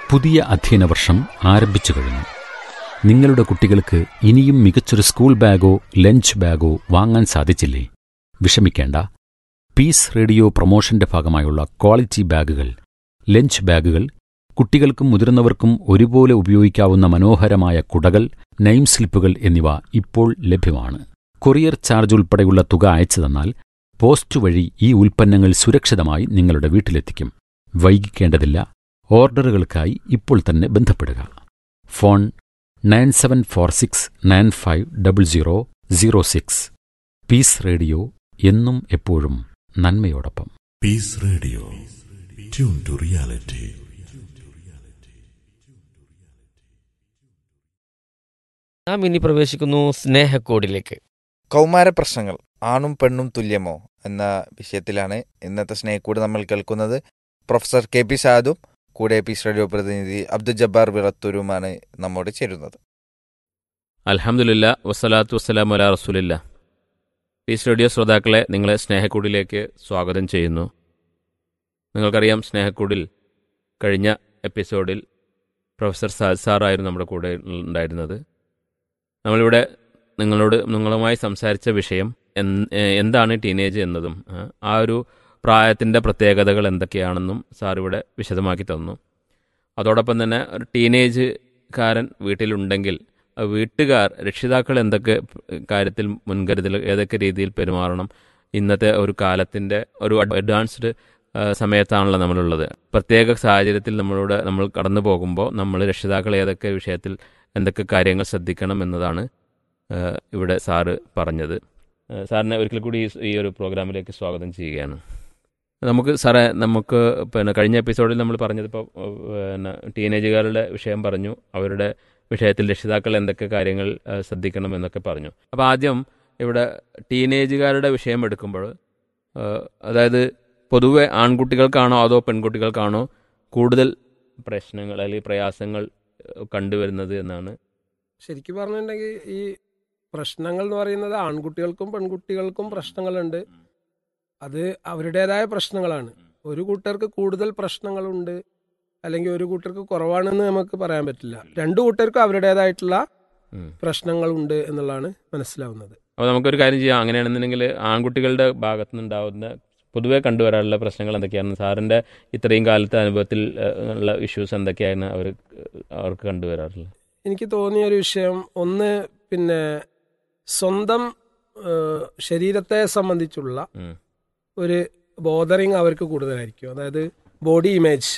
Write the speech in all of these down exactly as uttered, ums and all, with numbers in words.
പുതിയ അധ്യയന വർഷം ആരംഭിച്ചു കഴിഞ്ഞു. നിങ്ങളുടെ കുട്ടികൾക്ക് ഇനിയും മികച്ചൊരു സ്കൂൾ ബാഗോ ലഞ്ച് ബാഗോ വാങ്ങാൻ സാധിച്ചില്ലേ? വിഷമിക്കേണ്ട. പീസ് റേഡിയോ പ്രൊമോഷന്റെ ഭാഗമായുള്ള ക്വാളിറ്റി ബാഗുകൾ, ലഞ്ച് ബാഗുകൾ, കുട്ടികൾക്കും മുതിർന്നവർക്കും ഒരുപോലെ ഉപയോഗിക്കാവുന്ന മനോഹരമായ കുടകൾ, നെയിം സ്ലിപ്പുകൾ എന്നിവ ഇപ്പോൾ ലഭ്യമാണ്. കൊറിയർ ചാർജ് ഉൾപ്പെടെയുള്ള തുക അയച്ചു തന്നാൽ പോസ്റ്റ് വഴി ഈ ഉൽപ്പന്നങ്ങൾ സുരക്ഷിതമായി നിങ്ങളുടെ വീട്ടിലെത്തിക്കും. വൈകിക്കേണ്ടതില്ല. ഓർഡറുകൾക്കായി ഇപ്പോൾ തന്നെ ബന്ധപ്പെടുക. Phone nine seven four six nine five double zero zero six. Piece radio, എന്നും എപ്പോഴും നന്മയോടൊപ്പം. Piece radio, tune to reality. നാം ഇനി പ്രവേശിക്കുന്നു സ്നേഹക്കോടിലേക്ക്. കൗമാര പ്രശ്നങ്ങൾ ആണും പെണ്ണും തുല്യമോ എന്ന വിഷയത്തിലാണ് ഇന്നത്തെ സ്നേഹക്കൂട് നമ്മൾ കേൾക്കുന്നത്. പ്രൊഫസർ കെ പി സാദും കൂടെ പീസ് റേഡിയോ പ്രതിനിധി അബ്ദുൽ ജബ്ബാർ വിളത്തൂരുമാണ് നമ്മോട് ചേരുന്നത്. അൽഹംദുലില്ലാ വസ്സലാത്തു വസ്സലാമു അലാ റസൂലില്ലാ. പീസ് റേഡിയോ ശ്രോതാക്കളെ നിങ്ങളെ സ്നേഹക്കൂടിലേക്ക് സ്വാഗതം ചെയ്യുന്നു. നിങ്ങൾക്കറിയാം, സ്നേഹക്കൂടിൽ കഴിഞ്ഞ എപ്പിസോഡിൽ പ്രൊഫസർ സാദ് സാറായിരുന്നു നമ്മുടെ കൂടെ ഉണ്ടായിരുന്നത്. നമ്മളിവിടെ നിങ്ങളോട് നിങ്ങളുമായി സംസാരിച്ച വിഷയം എന്താണ് ടീനേജ് എന്നതും ആ ഒരു പ്രായത്തിൻ്റെ പ്രത്യേകതകൾ എന്തൊക്കെയാണെന്നും സാറിവിടെ വിശദമാക്കി തന്നു. അതോടൊപ്പം തന്നെ ഒരു ടീനേജുകാരൻ വീട്ടിലുണ്ടെങ്കിൽ വീട്ടുകാർ രക്ഷിതാക്കൾ എന്തൊക്കെ കാര്യത്തിൽ മുൻകരുതൽ, ഏതൊക്കെ രീതിയിൽ പെരുമാറണം, ഇന്നത്തെ ഒരു കാലത്തിൻ്റെ ഒരു അഡ്വാൻസ്ഡ് സമയത്താണല്ലോ നമ്മളുള്ളത്. പ്രത്യേക സാഹചര്യത്തിൽ നമ്മളോട് നമ്മൾ കടന്നു പോകുമ്പോൾ നമ്മൾ രക്ഷിതാക്കൾ ഏതൊക്കെ വിഷയത്തിൽ എന്തൊക്കെ കാര്യങ്ങൾ ശ്രദ്ധിക്കണം എന്നതാണ് ഇവിടെ സാറ് പറഞ്ഞത്. സാറിനെ ഒരിക്കൽ കൂടി ഈ ഒരു പ്രോഗ്രാമിലേക്ക് സ്വാഗതം ചെയ്യുകയാണ്. നമുക്ക് സാറേ, നമുക്ക് പിന്നെ കഴിഞ്ഞ എപ്പിസോഡിൽ നമ്മൾ പറഞ്ഞതിപ്പോൾ പിന്നെ ടീനേജുകാരുടെ വിഷയം പറഞ്ഞു, അവരുടെ വിഷയത്തിൽ രക്ഷിതാക്കൾ എന്തൊക്കെ കാര്യങ്ങൾ ശ്രദ്ധിക്കണം എന്നൊക്കെ പറഞ്ഞു. അപ്പോൾ ആദ്യം ഇവിടെ ടീനേജുകാരുടെ വിഷയം എടുക്കുമ്പോൾ, അതായത് പൊതുവെ ആൺകുട്ടികൾക്കാണോ അതോ പെൺകുട്ടികൾക്കാണോ കൂടുതൽ പ്രശ്നങ്ങൾ അല്ലെങ്കിൽ പ്രയാസങ്ങൾ കണ്ടുവരുന്നത് എന്നാണ്? ശരിക്കും പറഞ്ഞിട്ടുണ്ടെങ്കിൽ ഈ പ്രശ്നങ്ങൾ എന്ന് പറയുന്നത് ആൺകുട്ടികൾക്കും പെൺകുട്ടികൾക്കും പ്രശ്നങ്ങളുണ്ട്. അത് അവരുടേതായ പ്രശ്നങ്ങളാണ്. ഒരു കൂട്ടർക്ക് കൂടുതൽ പ്രശ്നങ്ങളുണ്ട്, അല്ലെങ്കിൽ ഒരു കൂട്ടർക്ക് കുറവാണെന്ന് നമുക്ക് പറയാൻ പറ്റില്ല. രണ്ടു കൂട്ടർക്കും അവരുടേതായിട്ടുള്ള പ്രശ്നങ്ങളുണ്ട് എന്നുള്ളതാണ് മനസ്സിലാവുന്നത്. അപ്പോൾ നമുക്കൊരു കാര്യം ചെയ്യാം. അങ്ങനെയാണെന്നുണ്ടെങ്കിൽ ആൺകുട്ടികളുടെ ഭാഗത്തു നിന്നുണ്ടാവുന്ന പൊതുവെ കണ്ടുവരാനുള്ള പ്രശ്നങ്ങൾ എന്തൊക്കെയാണ്? സാറിൻ്റെ ഇത്രയും കാലത്തെ അനുഭവത്തിൽ ഉള്ള ഇഷ്യൂസ് എന്തൊക്കെയാണ് അവർ അവർക്ക് കണ്ടുവരാറുള്ളത്? എനിക്ക് തോന്നിയ ഒരു വിഷയം, ഒന്ന് പിന്നെ സ്വന്തം ശരീരത്തെ സംബന്ധിച്ചുള്ള ഒരു ബോധറിങ് അവർക്ക് കൂടുതലായിരിക്കും. അതായത് ബോഡി ഇമേജ്.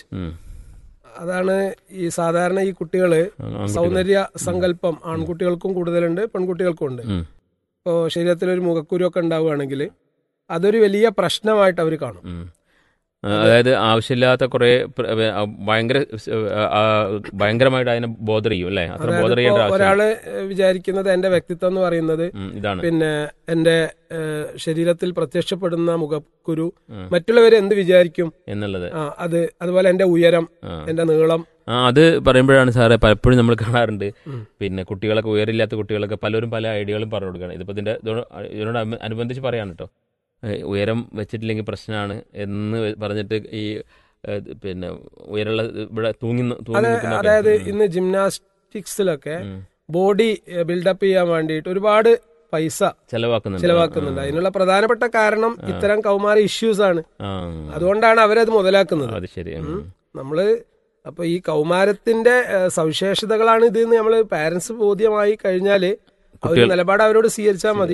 അതാണ് ഈ സാധാരണ ഈ കുട്ടികള് സൗന്ദര്യ സങ്കല്പം ആൺകുട്ടികൾക്കും കൂടുതലുണ്ട്, പെൺകുട്ടികൾക്കും ഉണ്ട്. ഇപ്പോൾ ശരീരത്തിലൊരു മുഖക്കുരുവൊക്കെ ഉണ്ടാവുകയാണെങ്കിൽ അതൊരു വലിയ പ്രശ്നമായിട്ട് അവർ കാണും. അതായത് ആവശ്യമില്ലാത്ത കുറെ ഭയങ്കര ഭയങ്കരമായിട്ട് അതിനെ ബോധർ ചെയ്യും അല്ലേ? അത്ര ബോധർ ചെയ്യേണ്ട ഒരാള് വിചാരിക്കുന്നത് എന്റെ വ്യക്തിത്വം എന്ന് പറയുന്നത് പിന്നെ എന്റെ ശരീരത്തിൽ പ്രത്യക്ഷപ്പെടുന്ന മുഖക്കുരു മറ്റുള്ളവരെ എന്ത് വിചാരിക്കും എന്നുള്ളത്, അത് അതുപോലെ എന്റെ ഉയരം, എന്റെ നീളം. ആ അത് പറയുമ്പോഴാണ് സാറേ പലപ്പോഴും നമ്മൾ കാണാറുണ്ട്, പിന്നെ കുട്ടികളൊക്കെ ഉയരില്ലാത്ത കുട്ടികളൊക്കെ പലരും പല ഐഡിയകളും പറഞ്ഞു കൊടുക്കുകയാണ്. ഇതിപ്പോൾ ഇതിന്റെ ഇതിനോട് അനുബന്ധിച്ച് പറയാണ് കേട്ടോ. ഉയരം വെച്ചിട്ടില്ലെങ്കിൽ പ്രശ്നമാണ് എന്ന് പറഞ്ഞിട്ട് ഈ പിന്നെ ഉയരമുള്ള ഇവിടെ തൂങ്ങി തൂങ്ങി അതായത് ഇന്ന് ജിംനാസ്റ്റിക്സിലൊക്കെ ബോഡി ബിൽഡപ്പ് ചെയ്യാൻ വേണ്ടിയിട്ട് ഒരുപാട് പൈസ ചെലവാക്കുന്നുണ്ട് ചെലവാക്കുന്നുണ്ട് അതിനുള്ള പ്രധാനപ്പെട്ട കാരണം ഇത്തരം കൗമാര ഇഷ്യൂസ് ആണ്. അതുകൊണ്ടാണ് അവരത് മുതലാക്കുന്നത്. അത് ശരി. നമ്മള് അപ്പൊ ഈ കൗമാരത്തിന്റെ സവിശേഷതകളാണ് ഇത് എന്ന് നമ്മള് പാരന്റ്സ് ബോധ്യമായി കഴിഞ്ഞാല് നിലപാട് അവരോട് സ്വീകരിച്ചാൽ മതി.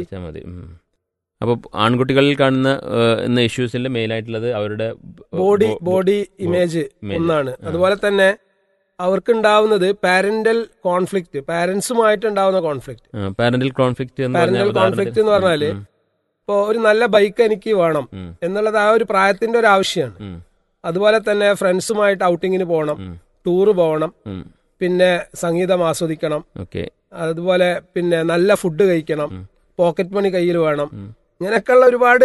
അപ്പോൾ ആൺകുട്ടികളിൽ കാണുന്ന എന്ന ഇഷ്യൂസിൽ മെയിൻ ആയിട്ടുള്ളത് അവരുടെ ബോഡി ബോഡി ഇമേജ് ഒന്നാണ്. അതുപോലെ തന്നെ അവർക്ക് ഉണ്ടാവുന്നത് പാരന്റൽ കോൺഫ്ലിക്റ്റ്, പാരന്റ്സുമായിട്ട് ഉണ്ടാവുന്ന conflict. Parental conflict parental conflict എന്ന് പറഞ്ഞാല് ഇപ്പൊ ഒരു നല്ല ബൈക്ക് എനിക്ക് വേണം എന്നുള്ളത് ആ ഒരു പ്രായത്തിന്റെ ഒരു ആവശ്യമാണ്. അതുപോലെ തന്നെ ഫ്രണ്ട്സുമായിട്ട് ഔട്ടിങ്ങിന് പോകണം, ടൂറ് പോകണം, പിന്നെ സംഗീതം ആസ്വദിക്കണം, അതുപോലെ പിന്നെ നല്ല ഫുഡ് കഴിക്കണം, പോക്കറ്റ് മണി കയ്യിൽ വേണം, ഇങ്ങനെയൊക്കെയുള്ള ഒരുപാട്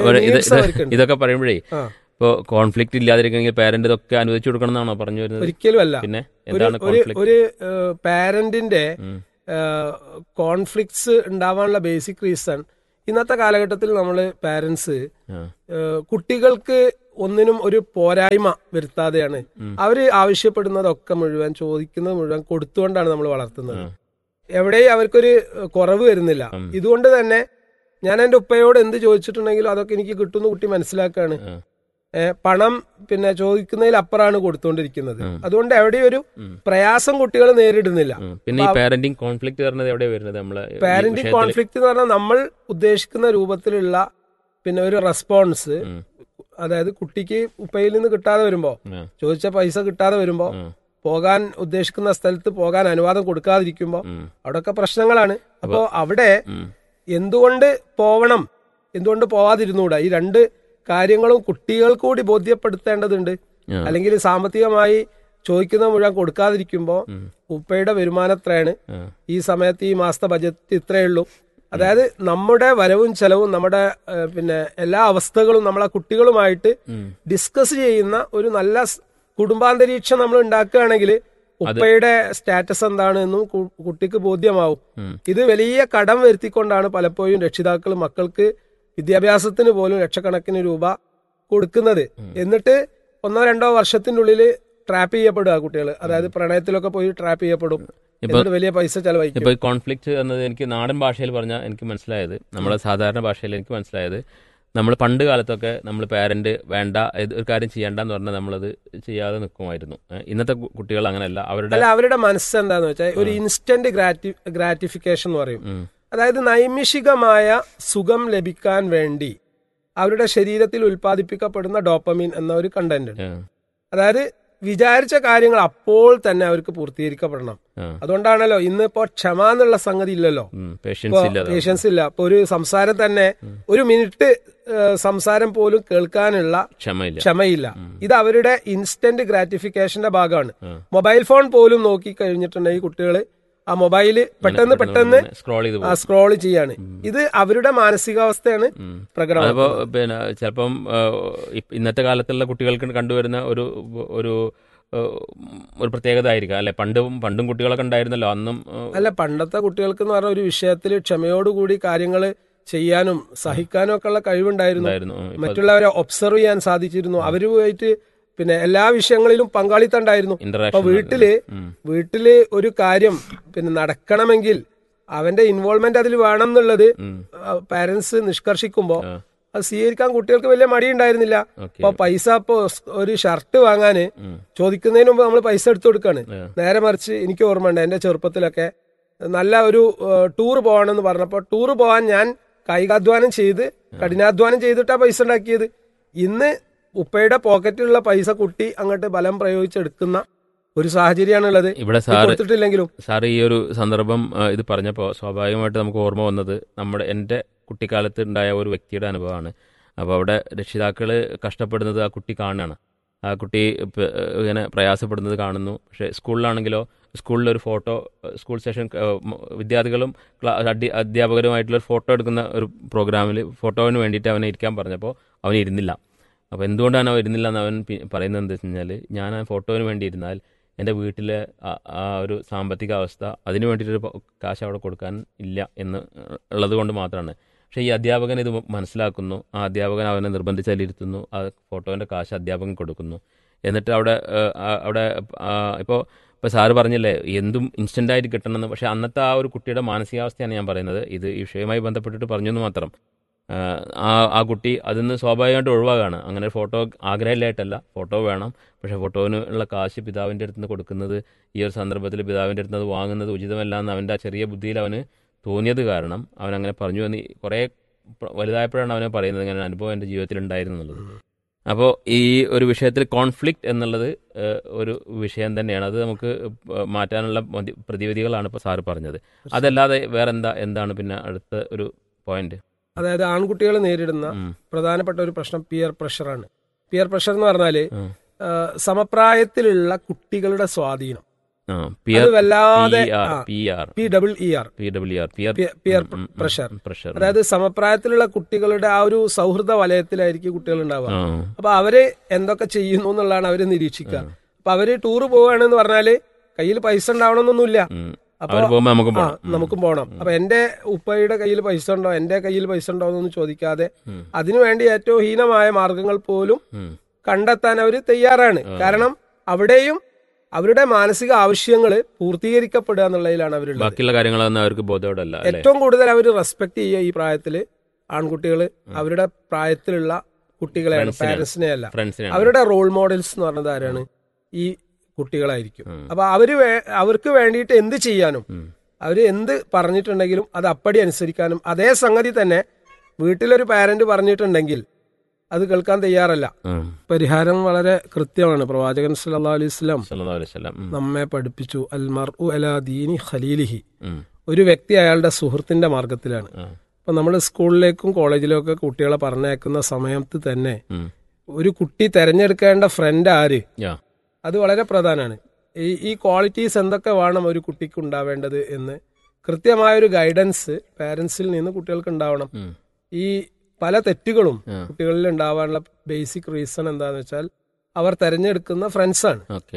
ഇതൊക്കെ പറയുമ്പോഴേ ഇപ്പൊ കോൺഫ്ലിക്റ്റ് ഇല്ലാതിരിക്കണമെങ്കിൽ പാരന്റ് ഇതൊക്കെ അനുവദിച്ചു കൊടുക്കണം എന്നാണോ പറഞ്ഞു വരുന്നത്? ഒരിക്കലും അല്ല. പിന്നെ ഒരു പാരന്റിന്റെ കോൺഫ്ലിക്ട്സ് ഉണ്ടാവാനുള്ള ബേസിക് റീസൺ ഇന്നത്തെ കാലഘട്ടത്തിൽ നമ്മൾ പാരന്റ്സ് കുട്ടികൾക്ക് ഒന്നിനും ഒരു പോരായ്മ വരുത്താതെയാണ് അവര് ആവശ്യപ്പെടുന്നതൊക്കെ മുഴുവൻ, ചോദിക്കുന്നത് മുഴുവൻ കൊടുത്തുകൊണ്ടാണ് നമ്മൾ വളർത്തുന്നത്. എവിടെയും അവർക്കൊരു കുറവ് വരുന്നില്ല. ഇതുകൊണ്ട് തന്നെ ഞാൻ എൻ്റെ ഉപ്പയോട് എന്ത് ചോദിച്ചിട്ടുണ്ടെങ്കിലും അതൊക്കെ എനിക്ക് കിട്ടുന്ന കുട്ടി മനസ്സിലാക്കാണ്. പണം പിന്നെ ചോദിക്കുന്നതിൽ അപ്പുറമാണ് കൊടുത്തുകൊണ്ടിരിക്കുന്നത്. അതുകൊണ്ട് എവിടെയും ഒരു പ്രയാസം കുട്ടികൾ നേരിടുന്നില്ല. പിന്നെ പാരന്റിംഗ് കോൺഫ്ലിക്ട് വരുന്നത് എവിടെ വരുന്നത്? നമ്മള് പാരന്റിംഗ് കോൺഫ്ലിക്ട് എന്ന് പറഞ്ഞാൽ നമ്മൾ ഉദ്ദേശിക്കുന്ന രൂപത്തിലുള്ള പിന്നെ ഒരു റെസ്പോൺസ്, അതായത് കുട്ടിക്ക് ഉപ്പയിൽ നിന്ന് കിട്ടാതെ വരുമ്പോ, ചോദിച്ച പൈസ കിട്ടാതെ വരുമ്പോ, പോകാൻ ഉദ്ദേശിക്കുന്ന സ്ഥലത്ത് പോകാൻ അനുവാദം കൊടുക്കാതിരിക്കുമ്പോ അവിടെയൊക്കെ പ്രശ്നങ്ങളാണ്. അപ്പോ അവിടെ എന്തുകൊണ്ട് പോവണം, എന്തുകൊണ്ട് പോവാതിരുന്നുകൂടാ, ഈ രണ്ട് കാര്യങ്ങളും കുട്ടികൾ കൂടി ബോധ്യപ്പെടുത്തേണ്ടതുണ്ട്. അല്ലെങ്കിൽ സാമ്പത്തികമായി ചോദിക്കുന്ന മുഴുവൻ കൊടുക്കാതിരിക്കുമ്പോ ഉപ്പയുടെ വരുമാനം എത്രയാണ്, ഈ സമയത്ത് ഈ മാസത്തെ ബജറ്റ് ഇത്രയേ ഉള്ളൂ, അതായത് നമ്മുടെ വരവും ചെലവും നമ്മുടെ പിന്നെ എല്ലാ അവസ്ഥകളും നമ്മളെ കുട്ടികളുമായിട്ട് ഡിസ്കസ് ചെയ്യുന്ന ഒരു നല്ല കുടുംബാന്തരീക്ഷം നമ്മൾ ഉണ്ടാക്കുകയാണെങ്കിൽ ഉപ്പയുടെ സ്റ്റാറ്റസ് എന്താണെന്നും കുട്ടിക്ക് ബോധ്യമാവും. ഇത് വലിയ കടം വരുത്തിക്കൊണ്ടാണ് പലപ്പോഴും രക്ഷിതാക്കൾ മക്കൾക്ക് വിദ്യാഭ്യാസത്തിന് പോലും ലക്ഷക്കണക്കിന് രൂപ കൊടുക്കുന്നത്. എന്നിട്ട് ഒന്നോ രണ്ടോ വർഷത്തിന്റെ ഉള്ളിൽ ട്രാപ്പ് ചെയ്യപ്പെടുക കുട്ടികൾ. അതായത് പ്രണയത്തിലൊക്കെ പോയി ട്രാപ്പ് ചെയ്യപ്പെടും, വലിയ പൈസ ചെലവഴിക്കും. ഇപ്പൊ കോൺഫ്ലിക്റ്റ് എന്നത് എനിക്ക് നാടൻ ഭാഷയിൽ പറഞ്ഞാൽ എനിക്ക് മനസ്സിലായത്, നമ്മളെ സാധാരണ ഭാഷയിൽ എനിക്ക് മനസ്സിലായത്, നമ്മൾ പണ്ട് കാലത്തൊക്കെ നമ്മൾ പാരന്റ് വേണ്ട ഒരു കാര്യം ചെയ്യേണ്ടെന്ന് പറഞ്ഞാൽ നമ്മളത് ചെയ്യാതെ നിൽക്കുമായിരുന്നു. ഇന്നത്തെ കുട്ടികൾ അങ്ങനെയല്ല. അവരുടെ അവരുടെ മനസ്സ് എന്താന്ന് വെച്ചാൽ ഒരു ഇൻസ്റ്റന്റ് ഗ്രാറ്റി ഗ്രാറ്റിഫിക്കേഷൻ എന്ന് പറയും. അതായത് നൈമിഷികമായ സുഖം ലഭിക്കാൻ വേണ്ടി അവരുടെ ശരീരത്തിൽ ഉൽപ്പാദിപ്പിക്കപ്പെടുന്ന ഡോപ്പമീൻ എന്ന ഒരു കണ്ടന്റ് ഉണ്ട്. അതായത് വിചാരിച്ച കാര്യങ്ങൾ അപ്പോൾ തന്നെ അവർക്ക് പൂർത്തീകരിക്കപ്പെടണം. അതുകൊണ്ടാണല്ലോ ഇന്നിപ്പോ ക്ഷമ എന്നുള്ള സംഗതി ഇല്ലല്ലോ, പേഷ്യൻസ് ഇല്ല. ഇപ്പൊ ഒരു സംസാരം തന്നെ ഒരു മിനിറ്റ് സംസാരം പോലും കേൾക്കാനുള്ള ക്ഷമയില്ല. ഇത് അവരുടെ ഇൻസ്റ്റന്റ് ഗ്രാറ്റിഫിക്കേഷന്റെ ഭാഗമാണ്. മൊബൈൽ ഫോൺ പോലും നോക്കി കഴിഞ്ഞിട്ടുണ്ടെങ്കിൽ കുട്ടികള് ആ മൊബൈല് പെട്ടെന്ന് പെട്ടെന്ന് സ്ക്രോൾ ചെയ്യാണ്. ഇത് അവരുടെ മാനസികാവസ്ഥയാണ് പ്രകടനം. അപ്പോ പിന്നെ ചിലപ്പം ഇന്നത്തെ കാലത്തുള്ള കുട്ടികൾക്ക് കണ്ടുവരുന്ന ഒരു ഒരു ഒരു പ്രത്യേകത ആയിരിക്കാം അല്ലെ? പണ്ടും പണ്ടും കുട്ടികളൊക്കെ ഉണ്ടായിരുന്നല്ലോ, അന്നും അല്ല. പണ്ടത്തെ കുട്ടികൾക്ക് എന്ന് പറഞ്ഞ ഒരു വിഷയത്തിൽ ക്ഷമയോടുകൂടി കാര്യങ്ങൾ ചെയ്യാനും സഹിക്കാനും ഒക്കെ ഉള്ള കഴിവുണ്ടായിരുന്നു. മറ്റുള്ളവരെ ഒബ്സർവ് ചെയ്യാൻ സാധിച്ചിരുന്നു. അവരുമായിട്ട് പിന്നെ എല്ലാ വിഷയങ്ങളിലും പങ്കാളിത്തം ഉണ്ടായിരുന്നു. അപ്പൊ വീട്ടില് വീട്ടില് ഒരു കാര്യം പിന്നെ നടക്കണമെങ്കിൽ അവന്റെ ഇൻവോൾവ്മെന്റ് അതിൽ വേണം എന്നുള്ളത് പാരന്റ്സ് നിഷ്കർഷിക്കുമ്പോ അത് സ്വീകരിക്കാൻ കുട്ടികൾക്ക് വലിയ മടിയുണ്ടായിരുന്നില്ല. അപ്പൊ പൈസ ഇപ്പൊ ഒരു ഷർട്ട് വാങ്ങാന് ചോദിക്കുന്നതിന് മുമ്പ് നമ്മൾ പൈസ എടുത്തു കൊടുക്കാണ്. നേരെ മറിച്ച് എനിക്ക് ഓർമ്മയുണ്ട്, എന്റെ ചെറുപ്പത്തിലൊക്കെ നല്ല ഒരു ടൂർ പോകണമെന്ന് പറഞ്ഞപ്പോ ടൂർ പോകാൻ ഞാൻ കായികാധ്വാനം ചെയ്ത് കഠിനാധ്വാനം ചെയ്തിട്ടാ പൈസ ഉണ്ടാക്കിയത്. ഇന്ന് ഉപ്പയുടെ പോക്കറ്റിലുള്ള പൈസ കുട്ടി അങ്ങോട്ട് ബലം പ്രയോഗിച്ചെടുക്കുന്ന ഒരു സാഹചര്യമാണുള്ളത്. ഇവിടെ കൊടുത്തിട്ടില്ലെങ്കിലും സാർ ഈ ഒരു സന്ദർഭം ഇത് പറഞ്ഞപ്പോൾ സ്വാഭാവികമായിട്ട് നമുക്ക് ഓർമ്മ വന്നത് നമ്മുടെ എൻ്റെ കുട്ടിക്കാലത്ത് ഉണ്ടായ ഒരു വ്യക്തിയുടെ അനുഭവമാണ്. അപ്പോൾ അവിടെ രക്ഷിതാക്കൾ കഷ്ടപ്പെടുന്നത് ആ കുട്ടി കാണുകയാണ്. ആ കുട്ടി ഇങ്ങനെ പ്രയാസപ്പെടുന്നത് കാണുന്നു. പക്ഷേ സ്കൂളിലാണെങ്കിലോ സ്കൂളിലൊരു ഫോട്ടോ, സ്കൂൾ സെഷൻ വിദ്യാർത്ഥികളും അധ്യാപകരുമായിട്ടുള്ളൊരു ഫോട്ടോ എടുക്കുന്ന ഒരു പ്രോഗ്രാമിൽ ഫോട്ടോവിന് വേണ്ടിയിട്ട് അവനെ ഇരിക്കാൻ പറഞ്ഞപ്പോൾ അവൻ ഇരുന്നില്ല. അപ്പോൾ എന്തുകൊണ്ടാണ് അവൻ ഇരുന്നില്ല എന്ന് അവൻ പറയുന്നത് എന്താ വെച്ച് കഴിഞ്ഞാൽ, ഞാൻ ആ ഫോട്ടോവിന് വേണ്ടി ഇരുന്നാൽ എൻ്റെ വീട്ടിലെ ആ ഒരു സാമ്പത്തിക അവസ്ഥ അതിന് വേണ്ടിയിട്ടൊരു കാശ് അവിടെ കൊടുക്കാൻ ഇല്ല എന്ന് ഉള്ളത് കൊണ്ട് മാത്രമാണ്. പക്ഷേ ഈ അധ്യാപകൻ ഇത് മനസ്സിലാക്കുന്നു. ആ അധ്യാപകൻ അവനെ നിർബന്ധിച്ചതിലിരുത്തുന്നു. ആ ഫോട്ടോൻ്റെ കാശ് അധ്യാപകൻ കൊടുക്കുന്നു. എന്നിട്ട് അവിടെ അവിടെ ഇപ്പോൾ ഇപ്പോൾ സാറ് പറഞ്ഞില്ലേ എന്തും ഇൻസ്റ്റൻ്റായിട്ട് കിട്ടണമെന്ന്. പക്ഷേ അന്നത്തെ ആ ഒരു കുട്ടിയുടെ മാനസികാവസ്ഥയാണ് ഞാൻ പറയുന്നത്. ഇത് ഈ വിഷയവുമായി ബന്ധപ്പെട്ടിട്ട് പറഞ്ഞെന്ന് മാത്രം. ആ ആ കുട്ടി അതിന്ന് സ്വാഭാവികമായിട്ട് ഒഴിവാകാണ്. അങ്ങനെ ഫോട്ടോ ആഗ്രഹമില്ലായിട്ടല്ല, ഫോട്ടോ വേണം. പക്ഷേ ഫോട്ടോവിന് ഉള്ള കാശ് പിതാവിൻ്റെ അടുത്ത് നിന്ന് കൊടുക്കുന്നത് ഈ ഒരു സന്ദർഭത്തിൽ പിതാവിൻ്റെ അടുത്ത് അത് വാങ്ങുന്നത് ഉചിതമല്ല എന്ന് അവൻ്റെ ആ ചെറിയ ബുദ്ധിയിൽ അവന് തോന്നിയത് കാരണം അവൻ അങ്ങനെ പറഞ്ഞു എന്ന് കുറേ വലുതായപ്പോഴാണ് അവനെ പറയുന്നത് ഇങ്ങനെ അനുഭവം എൻ്റെ ജീവിതത്തിൽ ഉണ്ടായിരുന്നു എന്നുള്ളത്. അപ്പോൾ ഈ ഒരു വിഷയത്തിൽ കോൺഫ്ലിക്റ്റ് എന്നുള്ളത് ഒരു വിഷയം തന്നെയാണ്. അത് നമുക്ക് മാറ്റാനുള്ള പ്രതിവിധികളാണ് ഇപ്പോൾ സാറ് പറഞ്ഞത്. അതല്ലാതെ വേറെന്താ എന്താണ് പിന്നെ അടുത്ത ഒരു പോയിന്റ്? അതായത് ആൺകുട്ടികൾ നേരിടുന്ന പ്രധാനപ്പെട്ട ഒരു പ്രശ്നം പിയർ പ്രഷറാണ്. പിയർ പ്രഷർ എന്ന് പറഞ്ഞാല് സമപ്രായത്തിലുള്ള കുട്ടികളുടെ സ്വാധീനം വല്ലാതെ പിയർ പ്രഷർ. അതായത് സമപ്രായത്തിലുള്ള കുട്ടികളുടെ ആ ഒരു സൗഹൃദ വലയത്തിലായിരിക്കും കുട്ടികൾ ഉണ്ടാവുക. അപ്പൊ അവര് എന്തൊക്കെ ചെയ്യുന്നു എന്നുള്ളതാണ് അവര് നിരീക്ഷിക്കുക. അപ്പൊ അവര് ടൂർ പോവുകയാണെന്ന് പറഞ്ഞാല് കയ്യിൽ പൈസ ഉണ്ടാവണമെന്നൊന്നുമില്ല. അപ്പൊ അവര് പോകുമ്പോ നമുക്കും ആ പോണം. ഉം. നമുക്കും പോകണം. അപ്പൊ എന്റെ ഉപ്പയുടെ കയ്യിൽ പൈസ ഉണ്ടോ, എന്റെ കയ്യിൽ പൈസ ഉണ്ടോ എന്നൊന്നും ചോദിക്കാതെ ഉം. അതിനുവേണ്ടി ഏറ്റവും ഹീനമായ മാർഗങ്ങൾ പോലും ഉം. കണ്ടെത്താൻ അവർ തയ്യാറാണ്. കാരണം അവിടെയും അവരുടെ മാനസിക ആവശ്യങ്ങൾ പൂർത്തീകരിക്കപ്പെടുക എന്നുള്ളതിലാണ് അവരുള്ളത്. ബാക്കിയുള്ള കാര്യങ്ങളൊന്നും അവർക്ക് ബോധോടല്ല അല്ലേ? ഏറ്റവും കൂടുതൽ അവർ റെസ്പെക്ട് ചെയ്യുക ഈ പ്രായത്തില് ആൺകുട്ടികൾ അവരുടെ പ്രായത്തിലുള്ള കുട്ടികളെയാണ്, ഫ്രണ്ട്സിനെയാണ്. പാരന്റ്സിനെ അല്ല. ഫ്രണ്ട്സിനാണ്. അവരുടെ റോൾ മോഡൽസ് എന്ന് പറഞ്ഞത് ആരാണ്? ഈ കുട്ടികളായിരിക്കും. ഉം. അപ്പൊ അവര് വേ- അവർക്ക് വേണ്ടിയിട്ട് എന്ത് ചെയ്യാനും ഉം. അവര് എന്ത് പറഞ്ഞിട്ടുണ്ടെങ്കിലും അത് അപ്പടി അനുസരിക്കാനും, അതേ സംഗതി തന്നെ വീട്ടിലൊരു പാരന്റ് പറഞ്ഞിട്ടുണ്ടെങ്കിൽ അത് കേൾക്കാൻ തയ്യാറല്ല. ഉം. പരിഹാരം വളരെ കൃത്യമാണ്. പ്രവാചകൻ സല്ലല്ലാഹു അലൈഹി വസല്ലം സല്ലല്ലാഹു അലൈഹി വസല്ലം. ഉം. നമ്മെ പഠിപ്പിച്ചു, അൽ മർഉ അലാ ദീനി ഖലീലിഹി. ഉം. ഒരു വ്യക്തി അയാളുടെ സുഹൃത്തിന്റെ മാർഗത്തിലാണ്. ആ. അപ്പൊ നമ്മൾ സ്കൂളിലേക്കും കോളേജിലേക്കും ഒക്കെ കുട്ടികളെ പറഞ്ഞേക്കുന്ന സമയത്ത് തന്നെ ഉം. ഒരു കുട്ടി തെരഞ്ഞെടുക്കേണ്ട ഫ്രണ്ട് ആര്, യാ. അത് വളരെ പ്രധാനമാണ്. ഈ ഈ ക്വാളിറ്റീസ് എന്തൊക്കെ വേണം ഒരു കുട്ടിക്ക് ഉണ്ടാവേണ്ടത് എന്ന് കൃത്യമായൊരു ഗൈഡൻസ് പാരന്റ്സിൽ നിന്ന് കുട്ടികൾക്ക് ഉണ്ടാവണം. ഉം. ഈ പല തെറ്റുകളും ആ. കുട്ടികളിൽ ഉണ്ടാവാനുള്ള ബേസിക് റീസൺ എന്താന്ന് വെച്ചാൽ അവർ തെരഞ്ഞെടുക്കുന്ന ഫ്രണ്ട്സാണ്. ഓക്കെ.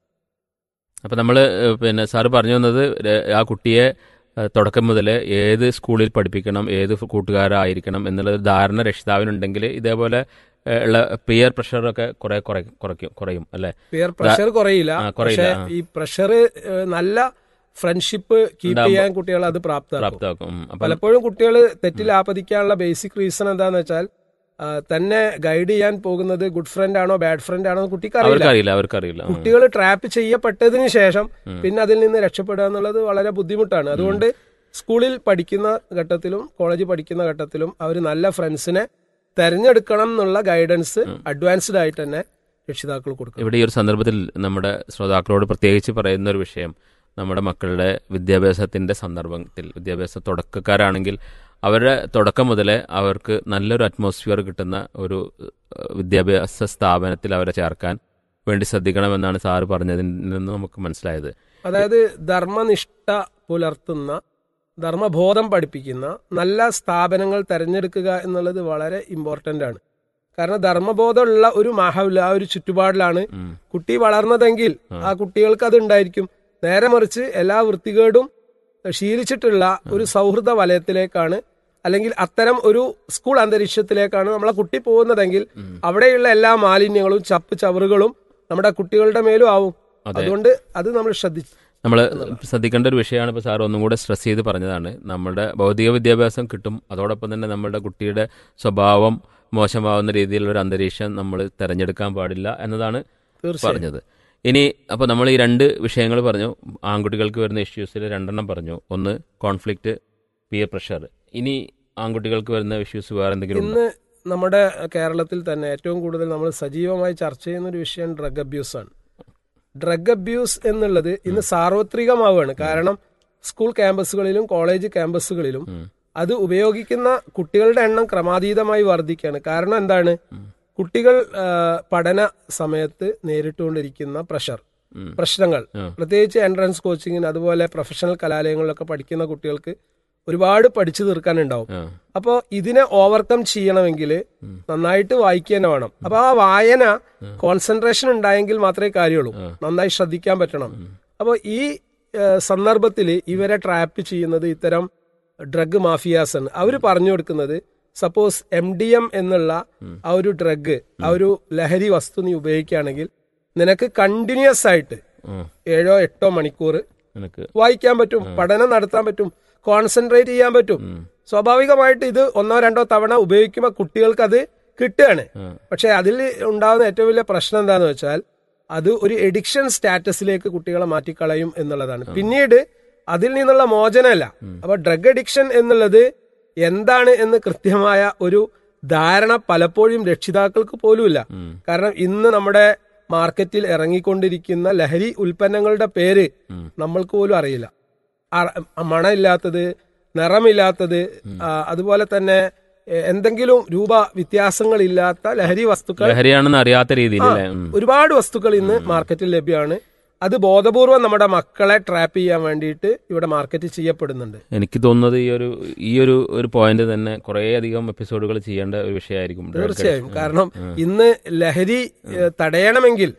അപ്പൊ നമ്മള് ഏഹ്, പിന്നെ സാറ് പറഞ്ഞു വന്നത് ര- ആ കുട്ടിയെ ഏഹ്, തുടക്കം മുതൽ ഏത് സ്കൂളിൽ പഠിപ്പിക്കണം, ഏത് കൂട്ടുകാരായിരിക്കണം എന്നുള്ള ധാരണ രക്ഷിതാവിനുണ്ടെങ്കിൽ ഇതേപോലെ ഏഹ്, ഉള്ള പിയർ പ്രഷറൊക്കെ കുറെ കുറയ്ക്കും കുറയ്ക്കും കുറയും അല്ലെ? Peer pressure കുറയില്ല. ആ, കുറയില്ല. പക്ഷെ ആ. ഈ പ്രഷർ നല്ല ഫ്രണ്ട്ഷിപ്പ് കീപ്പ് ഉണ്ടാവുമ്പോ ചെയ്യാൻ കുട്ടികൾ അത് പ്രാപ്തമാക്കും. പ്രാപ്തമാക്കും. ഉം. അപ്പം പലപ്പോഴും കുട്ടികൾ തെറ്റിൽ ആപതിക്കാനുള്ള ബേസിക് റീസൺ എന്താന്ന് വെച്ചാൽ ആ, തന്നെ ഗൈഡ് ചെയ്യാൻ പോകുന്നത് ഗുഡ് ഫ്രണ്ട് ആണോ ബാഡ് ഫ്രണ്ട് ആണോ എന്ന് കുട്ടിക്ക് അറിയില്ല. അവർക്കറിയില്ല അവർക്കറിയില്ല. ഉം. കുട്ടികൾ ട്രാപ്പ് ചെയ്യപ്പെട്ടതിന് ശേഷം പിന്നെ അതിൽ നിന്ന് രക്ഷപ്പെടുക എന്നുള്ളത് വളരെ ബുദ്ധിമുട്ടാണ്. അതുകൊണ്ട് സ്കൂളിൽ പഠിക്കുന്ന ഘട്ടത്തിലും കോളേജിൽ പഠിക്കുന്ന ഘട്ടത്തിലും അവർ നല്ല ഫ്രണ്ട്സിനെ തെരഞ്ഞെടുക്കണം എന്നുള്ള ഗൈഡൻസ് അഡ്വാൻസ്ഡ് ആയിട്ട് തന്നെ രക്ഷിതാക്കൾ കൊടുക്കണം. ഇവിടെ ഈ ഒരു സന്ദർഭത്തിൽ നമ്മുടെ ശ്രോതാക്കളോട് പ്രത്യേകിച്ച് പറയുന്ന ഒരു വിഷയം, നമ്മുടെ മക്കളുടെ വിദ്യാഭ്യാസത്തിൻ്റെ സന്ദർഭത്തിൽ വിദ്യാഭ്യാസ തുടക്കക്കാരാണെങ്കിൽ അവരുടെ തുടക്കം മുതലേ അവർക്ക് നല്ലൊരു അറ്റ്മോസ്ഫിയർ കിട്ടുന്ന ഒരു ഏഹ്, വിദ്യാഭ്യാസ സ്ഥാപനത്തിൽ അവരെ ചേർക്കാൻ വേണ്ടി ശ്രദ്ധിക്കണമെന്നാണ് സാറ് പറഞ്ഞതിൽ നിന്ന് നമുക്ക് മനസ്സിലായത്. അതായത് ധർമ്മനിഷ്ഠ പുലർത്തുന്ന, ധർമ്മബോധം പഠിപ്പിക്കുന്ന നല്ല സ്ഥാപനങ്ങൾ തെരഞ്ഞെടുക്കുക എന്നുള്ളത് വളരെ ഇമ്പോർട്ടന്റ് ആണ്. കാരണം ധർമ്മബോധമുള്ള ഒരു മാഹൗല, ആ ഒരു ചുറ്റുപാടിലാണ് ഉം. കുട്ടി വളർന്നതെങ്കിൽ ആ കുട്ടികൾക്ക് അത് ഉണ്ടായിരിക്കും. നേരെ മറിച്ച് എല്ലാ വൃത്തികേടും ശീലിച്ചിട്ടുള്ള ഒരു സൗഹൃദ വലയത്തിലേക്കാണ്, അല്ലെങ്കിൽ അത്തരം ഒരു സ്കൂൾ അന്തരീക്ഷത്തിലേക്കാണ് നമ്മളെ കുട്ടി പോകുന്നതെങ്കിൽ അവിടെയുള്ള എല്ലാ മാലിന്യങ്ങളും ചപ്പ് ചവറുകളും നമ്മുടെ കുട്ടികളുടെ മേലും ആവും. അതെ. അതുകൊണ്ട് അത് നമ്മൾ ശ്രദ്ധിച്ചു. നമ്മൾ ശ്രദ്ധിക്കേണ്ട ഒരു വിഷയമാണ്. ഇപ്പോൾ സാർ ഒന്നും കൂടെ സ്ട്രെസ് ചെയ്ത് പറഞ്ഞതാണ്, നമ്മുടെ ഭൗതിക വിദ്യാഭ്യാസം കിട്ടും, അതോടൊപ്പം തന്നെ നമ്മുടെ കുട്ടിയുടെ സ്വഭാവം മോശമാവുന്ന രീതിയിലുള്ള ഒരു അന്തരീക്ഷം നമ്മൾ തിരഞ്ഞെടുക്കാൻ പാടില്ല എന്നതാണ് തീർച്ചയായും. പറഞ്ഞത്. ഇനി അപ്പോൾ നമ്മൾ ഈ രണ്ട് വിഷയങ്ങൾ പറഞ്ഞു, ആൺകുട്ടികൾക്ക് വരുന്ന ഇഷ്യൂസിൽ രണ്ടെണ്ണം പറഞ്ഞു. ഒന്ന് കോൺഫ്ലിക്റ്റ്, പിയർ പ്രഷർ. ഇനി ആൺകുട്ടികൾക്ക് വരുന്ന ഇഷ്യൂസ് വേറെ എന്തെങ്കിലും ഉണ്ടോ? ഇന്ന് നമ്മുടെ കേരളത്തിൽ തന്നെ ഏറ്റവും കൂടുതൽ നമ്മൾ സജീവമായി ചർച്ച ചെയ്യുന്ന ഒരു വിഷയം ഡ്രഗ് അബ്യൂസ് ആണ്. ഡ്രഗ് അബ്യൂസ് എന്നുള്ളത് ഇന്ന് സാർവത്രികമാവുകയാണ്. കാരണം സ്കൂൾ ക്യാമ്പസുകളിലും കോളേജ് ക്യാമ്പസുകളിലും അത് ഉപയോഗിക്കുന്ന കുട്ടികളുടെ എണ്ണം ക്രമാതീതമായി വർദ്ധിക്കുകയാണ്. കാരണം എന്താണ്? കുട്ടികൾ ആ, പഠന സമയത്ത് നേരിട്ടുകൊണ്ടിരിക്കുന്ന പ്രഷർ ഉം. പ്രശ്നങ്ങൾ, ആ. പ്രത്യേകിച്ച് എൻട്രൻസ് കോച്ചിങ്ങിന് അതുപോലെ പ്രൊഫഷണൽ കലാലയങ്ങളിലൊക്കെ പഠിക്കുന്ന കുട്ടികൾക്ക് ഒരുപാട് പഠിച്ചു തീർക്കാനുണ്ടാവും. ആ. അപ്പോൾ ഇതിനെ ഓവർകം ചെയ്യണമെങ്കിൽ നന്നായിട്ട് വായിക്കുക തന്നെ വേണം. അപ്പൊ ആ വായന കോൺസെൻട്രേഷൻ ഉണ്ടായെങ്കിൽ മാത്രമേ കാര്യമുള്ളൂ. നന്നായി ശ്രദ്ധിക്കാൻ പറ്റണം. അപ്പോൾ ഈ സന്ദർഭത്തിൽ ഇവരെ ട്രാപ്പ് ചെയ്യുന്നത് ഇത്തരം ഡ്രഗ് മാഫിയാസ് ആണ്. അവർ പറഞ്ഞു കൊടുക്കുന്നത്, സപ്പോസ് എം ഡി എം എന്നുള്ള ആ ഒരു ഡ്രഗ്, ആ ഒരു ലഹരി വസ്തു നീ ഉപയോഗിക്കുകയാണെങ്കിൽ നിനക്ക് കണ്ടിന്യൂസ് ആയിട്ട് ഉം. ഏഴോ എട്ടോ മണിക്കൂർ എനിക്ക് വായിക്കാൻ പറ്റും, പഠനം നടത്താൻ പറ്റും, കോൺസെൻട്രേറ്റ് ചെയ്യാൻ പറ്റും. സ്വാഭാവികമായിട്ട് ഇത് ഒന്നോ രണ്ടോ തവണ ഉപയോഗിക്കുമ്പോൾ കുട്ടികൾക്ക് അത് കിട്ടുകയാണ്. പക്ഷെ അതിൽ ഉണ്ടാകുന്ന ഏറ്റവും വലിയ പ്രശ്നം എന്താന്ന് വെച്ചാൽ അത് ഒരു എഡിക്ഷൻ സ്റ്റാറ്റസിലേക്ക് കുട്ടികളെ മാറ്റിക്കളയും എന്നുള്ളതാണ്. പിന്നീട് അതിൽ നിന്നുള്ള മോചനമല്ല. അപ്പൊ ഡ്രഗ് അഡിക്ഷൻ എന്നുള്ളത് എന്താണ് എന്ന് കൃത്യമായ ഒരു ധാരണ പലപ്പോഴും രക്ഷിതാക്കൾക്ക് പോലുമില്ല. കാരണം ഇന്ന് നമ്മുടെ മാർക്കറ്റിൽ ഇറങ്ങിക്കൊണ്ടിരിക്കുന്ന ലഹരി ഉൽപ്പന്നങ്ങളുടെ പേര് നമ്മൾക്ക് പോലും അറിയില്ല. അറ- മണമില്ലാത്തത്, നിറമില്ലാത്തത്, ആ, അതുപോലെ തന്നെ എ- എന്തെങ്കിലും രൂപ വ്യത്യാസങ്ങളില്ലാത്ത ലഹരി വസ്തുക്കൾ, ലഹരിയാണെന്ന് അറിയാത്ത രീതിയിൽ ആ, ഒരുപാട് വസ്തുക്കൾ ഇന്ന് മാർക്കറ്റിൽ ലഭ്യമാണ്. അത് ബോധപൂർവം നമ്മുടെ മക്കളെ ട്രാപ്പ് ചെയ്യാൻ വേണ്ടിയിട്ട് ഇവിടെ മാർക്കറ്റ് ചെയ്യപ്പെടുന്നുണ്ട്. എനിക്ക് തോന്നുന്നത് ഈ ഒരു ഈ ഒരു ഒരു പോയിന്റ് തന്നെ കുറേ അധികം എപ്പിസോഡുകൾ ചെയ്യേണ്ട ഒരു വിഷയമായിരിക്കും. തീർച്ചയായും. കാരണം ഇന്ന് ലഹരി ഏഹ്, തടയണമെങ്കിൽ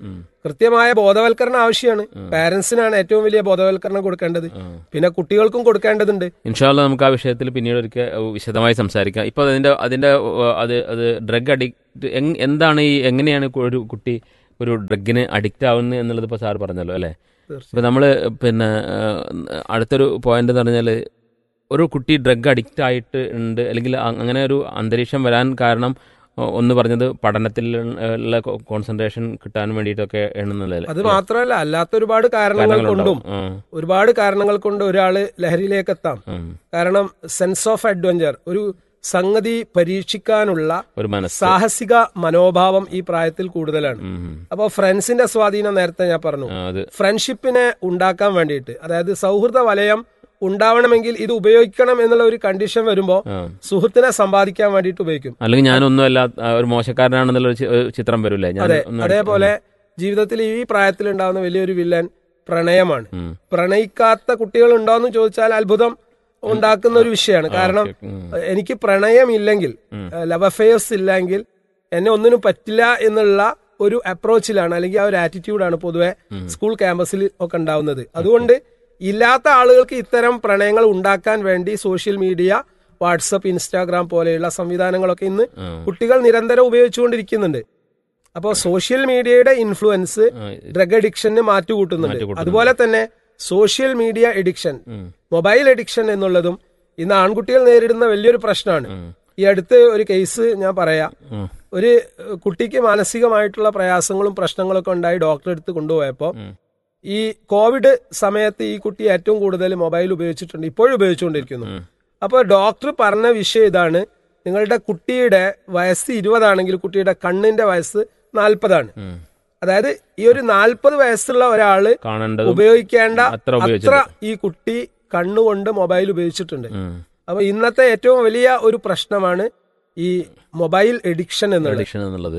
കൃത്യമായ ബോധവൽക്കരണം ആവശ്യമാണ്. പാരന്റ്സിനാണ് ഏറ്റവും വലിയ ബോധവൽക്കരണം കൊടുക്കേണ്ടത്, പിന്നെ കുട്ടികൾക്കും കൊടുക്കേണ്ടതുണ്ട്. ഇൻഷാ അല്ലാ നമുക്ക് ആ വിഷയത്തിൽ പിന്നീട് ഒരിക്കൽ വിശദമായി സംസാരിക്കാം. ഇപ്പോൾ അതിന്റെ അതിന്റെ അത് അത് ഡ്രഗ് അഡിക്റ്റ് എന്താണ്, ഈ എങ്ങനെയാണ് ഒരു കുട്ടി ഒരു ഡ്രഗിന് അഡിക്റ്റ് ആവുന്നത് എന്നുള്ളത് ഇപ്പോൾ സാർ പറഞ്ഞല്ലോ അല്ലേ. ഇപ്പം നമ്മൾ പിന്നെ അടുത്തൊരു പോയിന്റ് എന്ന് പറഞ്ഞാൽ ഒരു കുട്ടി ഡ്രഗ് അഡിക്റ്റ് ആയിട്ട് ഉണ്ട് അല്ലെങ്കിൽ അങ്ങനെ ഒരു അന്തരീക്ഷം വരാൻ കാരണം ഒന്ന് പറഞ്ഞത് പഠനത്തിൽ ഉള്ള കോൺസെൻട്രേഷൻ കിട്ടാൻ വേണ്ടിയിട്ടൊക്കെ എണ്ണുന്നില്ല. അത് മാത്രമല്ല, അല്ലാത്ത ഒരുപാട് കാരണങ്ങൾ കൊണ്ടും ഒരുപാട് കാരണങ്ങൾ കൊണ്ട് ഒരാള് ലഹരിയിലേക്ക് എത്താം. കാരണം സെൻസ് ഓഫ് അഡ്വഞ്ചർ, ഒരു സംഗതി പരീക്ഷിക്കാനുള്ള ഒരു സാഹസിക മനോഭാവം ഈ പ്രായത്തിൽ കൂടുതലാണ്. അപ്പോൾ ഫ്രണ്ട്സിന്റെ സ്വാധീനം നേരത്തെ ഞാൻ പറഞ്ഞു. ഫ്രണ്ട്ഷിപ്പിനെ ഉണ്ടാക്കാൻ വേണ്ടിയിട്ട്, അതായത് സൗഹൃദ വലയം ഉണ്ടാവണമെങ്കിൽ ഇത് ഉപയോഗിക്കണം എന്നുള്ള ഒരു കണ്ടീഷൻ വരുമ്പോ സുഹൃത്തിനെ സമ്പാദിക്കാൻ വേണ്ടിയിട്ട് ഉപയോഗിക്കും. അല്ലെങ്കിൽ ഞാനൊന്നുമല്ല ഒരു മോശക്കാരനാണെന്നുള്ള ചിത്രം വരില്ലേ. അതെ, അതേപോലെ ജീവിതത്തിൽ ഈ പ്രായത്തിൽ ഉണ്ടാകുന്ന വലിയൊരു വില്ലൻ പ്രണയമാണ്. പ്രണയിക്കാത്ത കുട്ടികൾ ഉണ്ടോ എന്ന് ചോദിച്ചാൽ അത്ഭുതം ഉണ്ടാക്കുന്ന ഒരു വിഷയമാണ്. കാരണം എനിക്ക് പ്രണയമില്ലെങ്കിൽ, ലവ് അഫെയർസ് ഇല്ലെങ്കിൽ എന്നെ ഒന്നിനും പറ്റില്ല എന്നുള്ള ഒരു അപ്രോച്ചിലാണ്, അല്ലെങ്കിൽ ആ ഒരു ആറ്റിറ്റ്യൂഡാണ് പൊതുവെ സ്കൂൾ ക്യാമ്പസിൽ ഒക്കെ ഉണ്ടാവുന്നത്. അതുകൊണ്ട് ഇല്ലാത്ത ആളുകൾക്ക് ഇത്തരം പ്രണയങ്ങൾ ഉണ്ടാക്കാൻ വേണ്ടി സോഷ്യൽ മീഡിയ, വാട്സപ്പ്, ഇൻസ്റ്റാഗ്രാം പോലെയുള്ള സംവിധാനങ്ങളൊക്കെ ഇന്ന് കുട്ടികൾ നിരന്തരം ഉപയോഗിച്ചുകൊണ്ടിരിക്കുന്നുണ്ട്. അപ്പോൾ സോഷ്യൽ മീഡിയയുടെ ഇൻഫ്ലുവൻസ് ഡ്രഗ് അഡിക്ഷന് മാറ്റുകൂട്ടുന്നുണ്ട്. അതുപോലെ തന്നെ social media addiction, mobile addiction എന്നുള്ളതും ഇന്ന് ആൺകുട്ടികൾ നേരിടുന്ന വലിയൊരു പ്രശ്നമാണ്. ഈ അടുത്ത് ഒരു കേസ് ഞാൻ പറയാം. ഒരു കുട്ടിക്ക് മാനസികമായിട്ടുള്ള പ്രയാസങ്ങളും പ്രശ്നങ്ങളൊക്കെ ഉണ്ടായി ഡോക്ടറെ അടുത്ത് കൊണ്ടുപോയപ്പോൾ ഈ കോവിഡ് സമയത്ത് ഈ കുട്ടി ഏറ്റവും കൂടുതൽ മൊബൈൽ ഉപയോഗിച്ചിട്ടുണ്ട്, ഇപ്പോഴും ഉപയോഗിച്ചുകൊണ്ടിരിക്കുന്നു. അപ്പോൾ ഡോക്ടർ പറഞ്ഞ വിഷയം ഇതാണ്: നിങ്ങളുടെ കുട്ടിയുടെ വയസ്സ് ഇരുപതാണെങ്കിൽ കുട്ടിയുടെ കണ്ണിന്റെ വയസ്സ് നാൽപ്പതാണ്. അതായത് ഈ ഒരു നാൽപ്പത് വയസ്സുള്ള ഒരാള് ഉപയോഗിക്കേണ്ട അത്ര ഈ കുട്ടി കണ്ണുകൊണ്ട് മൊബൈൽ ഉപയോഗിച്ചിട്ടുണ്ട്. അപ്പൊ ഇന്നത്തെ ഏറ്റവും വലിയ ഒരു പ്രശ്നമാണ് ഈ മൊബൈൽ എഡിക്ഷൻ എന്നുള്ളത്.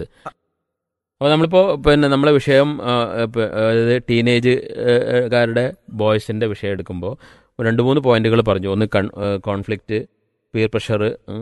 അപ്പോൾ നമ്മളിപ്പോൾ പിന്നെ നമ്മളെ വിഷയം അതായത് ടീനേജുകാരുടെ ബോയ്സിൻ്റെ വിഷയം എടുക്കുമ്പോൾ രണ്ട് മൂന്ന് പോയിന്റുകൾ പറഞ്ഞു. ഒന്ന് കൺ കോൺഫ്ലിക്റ്റ്, പിയർ പ്രഷർ,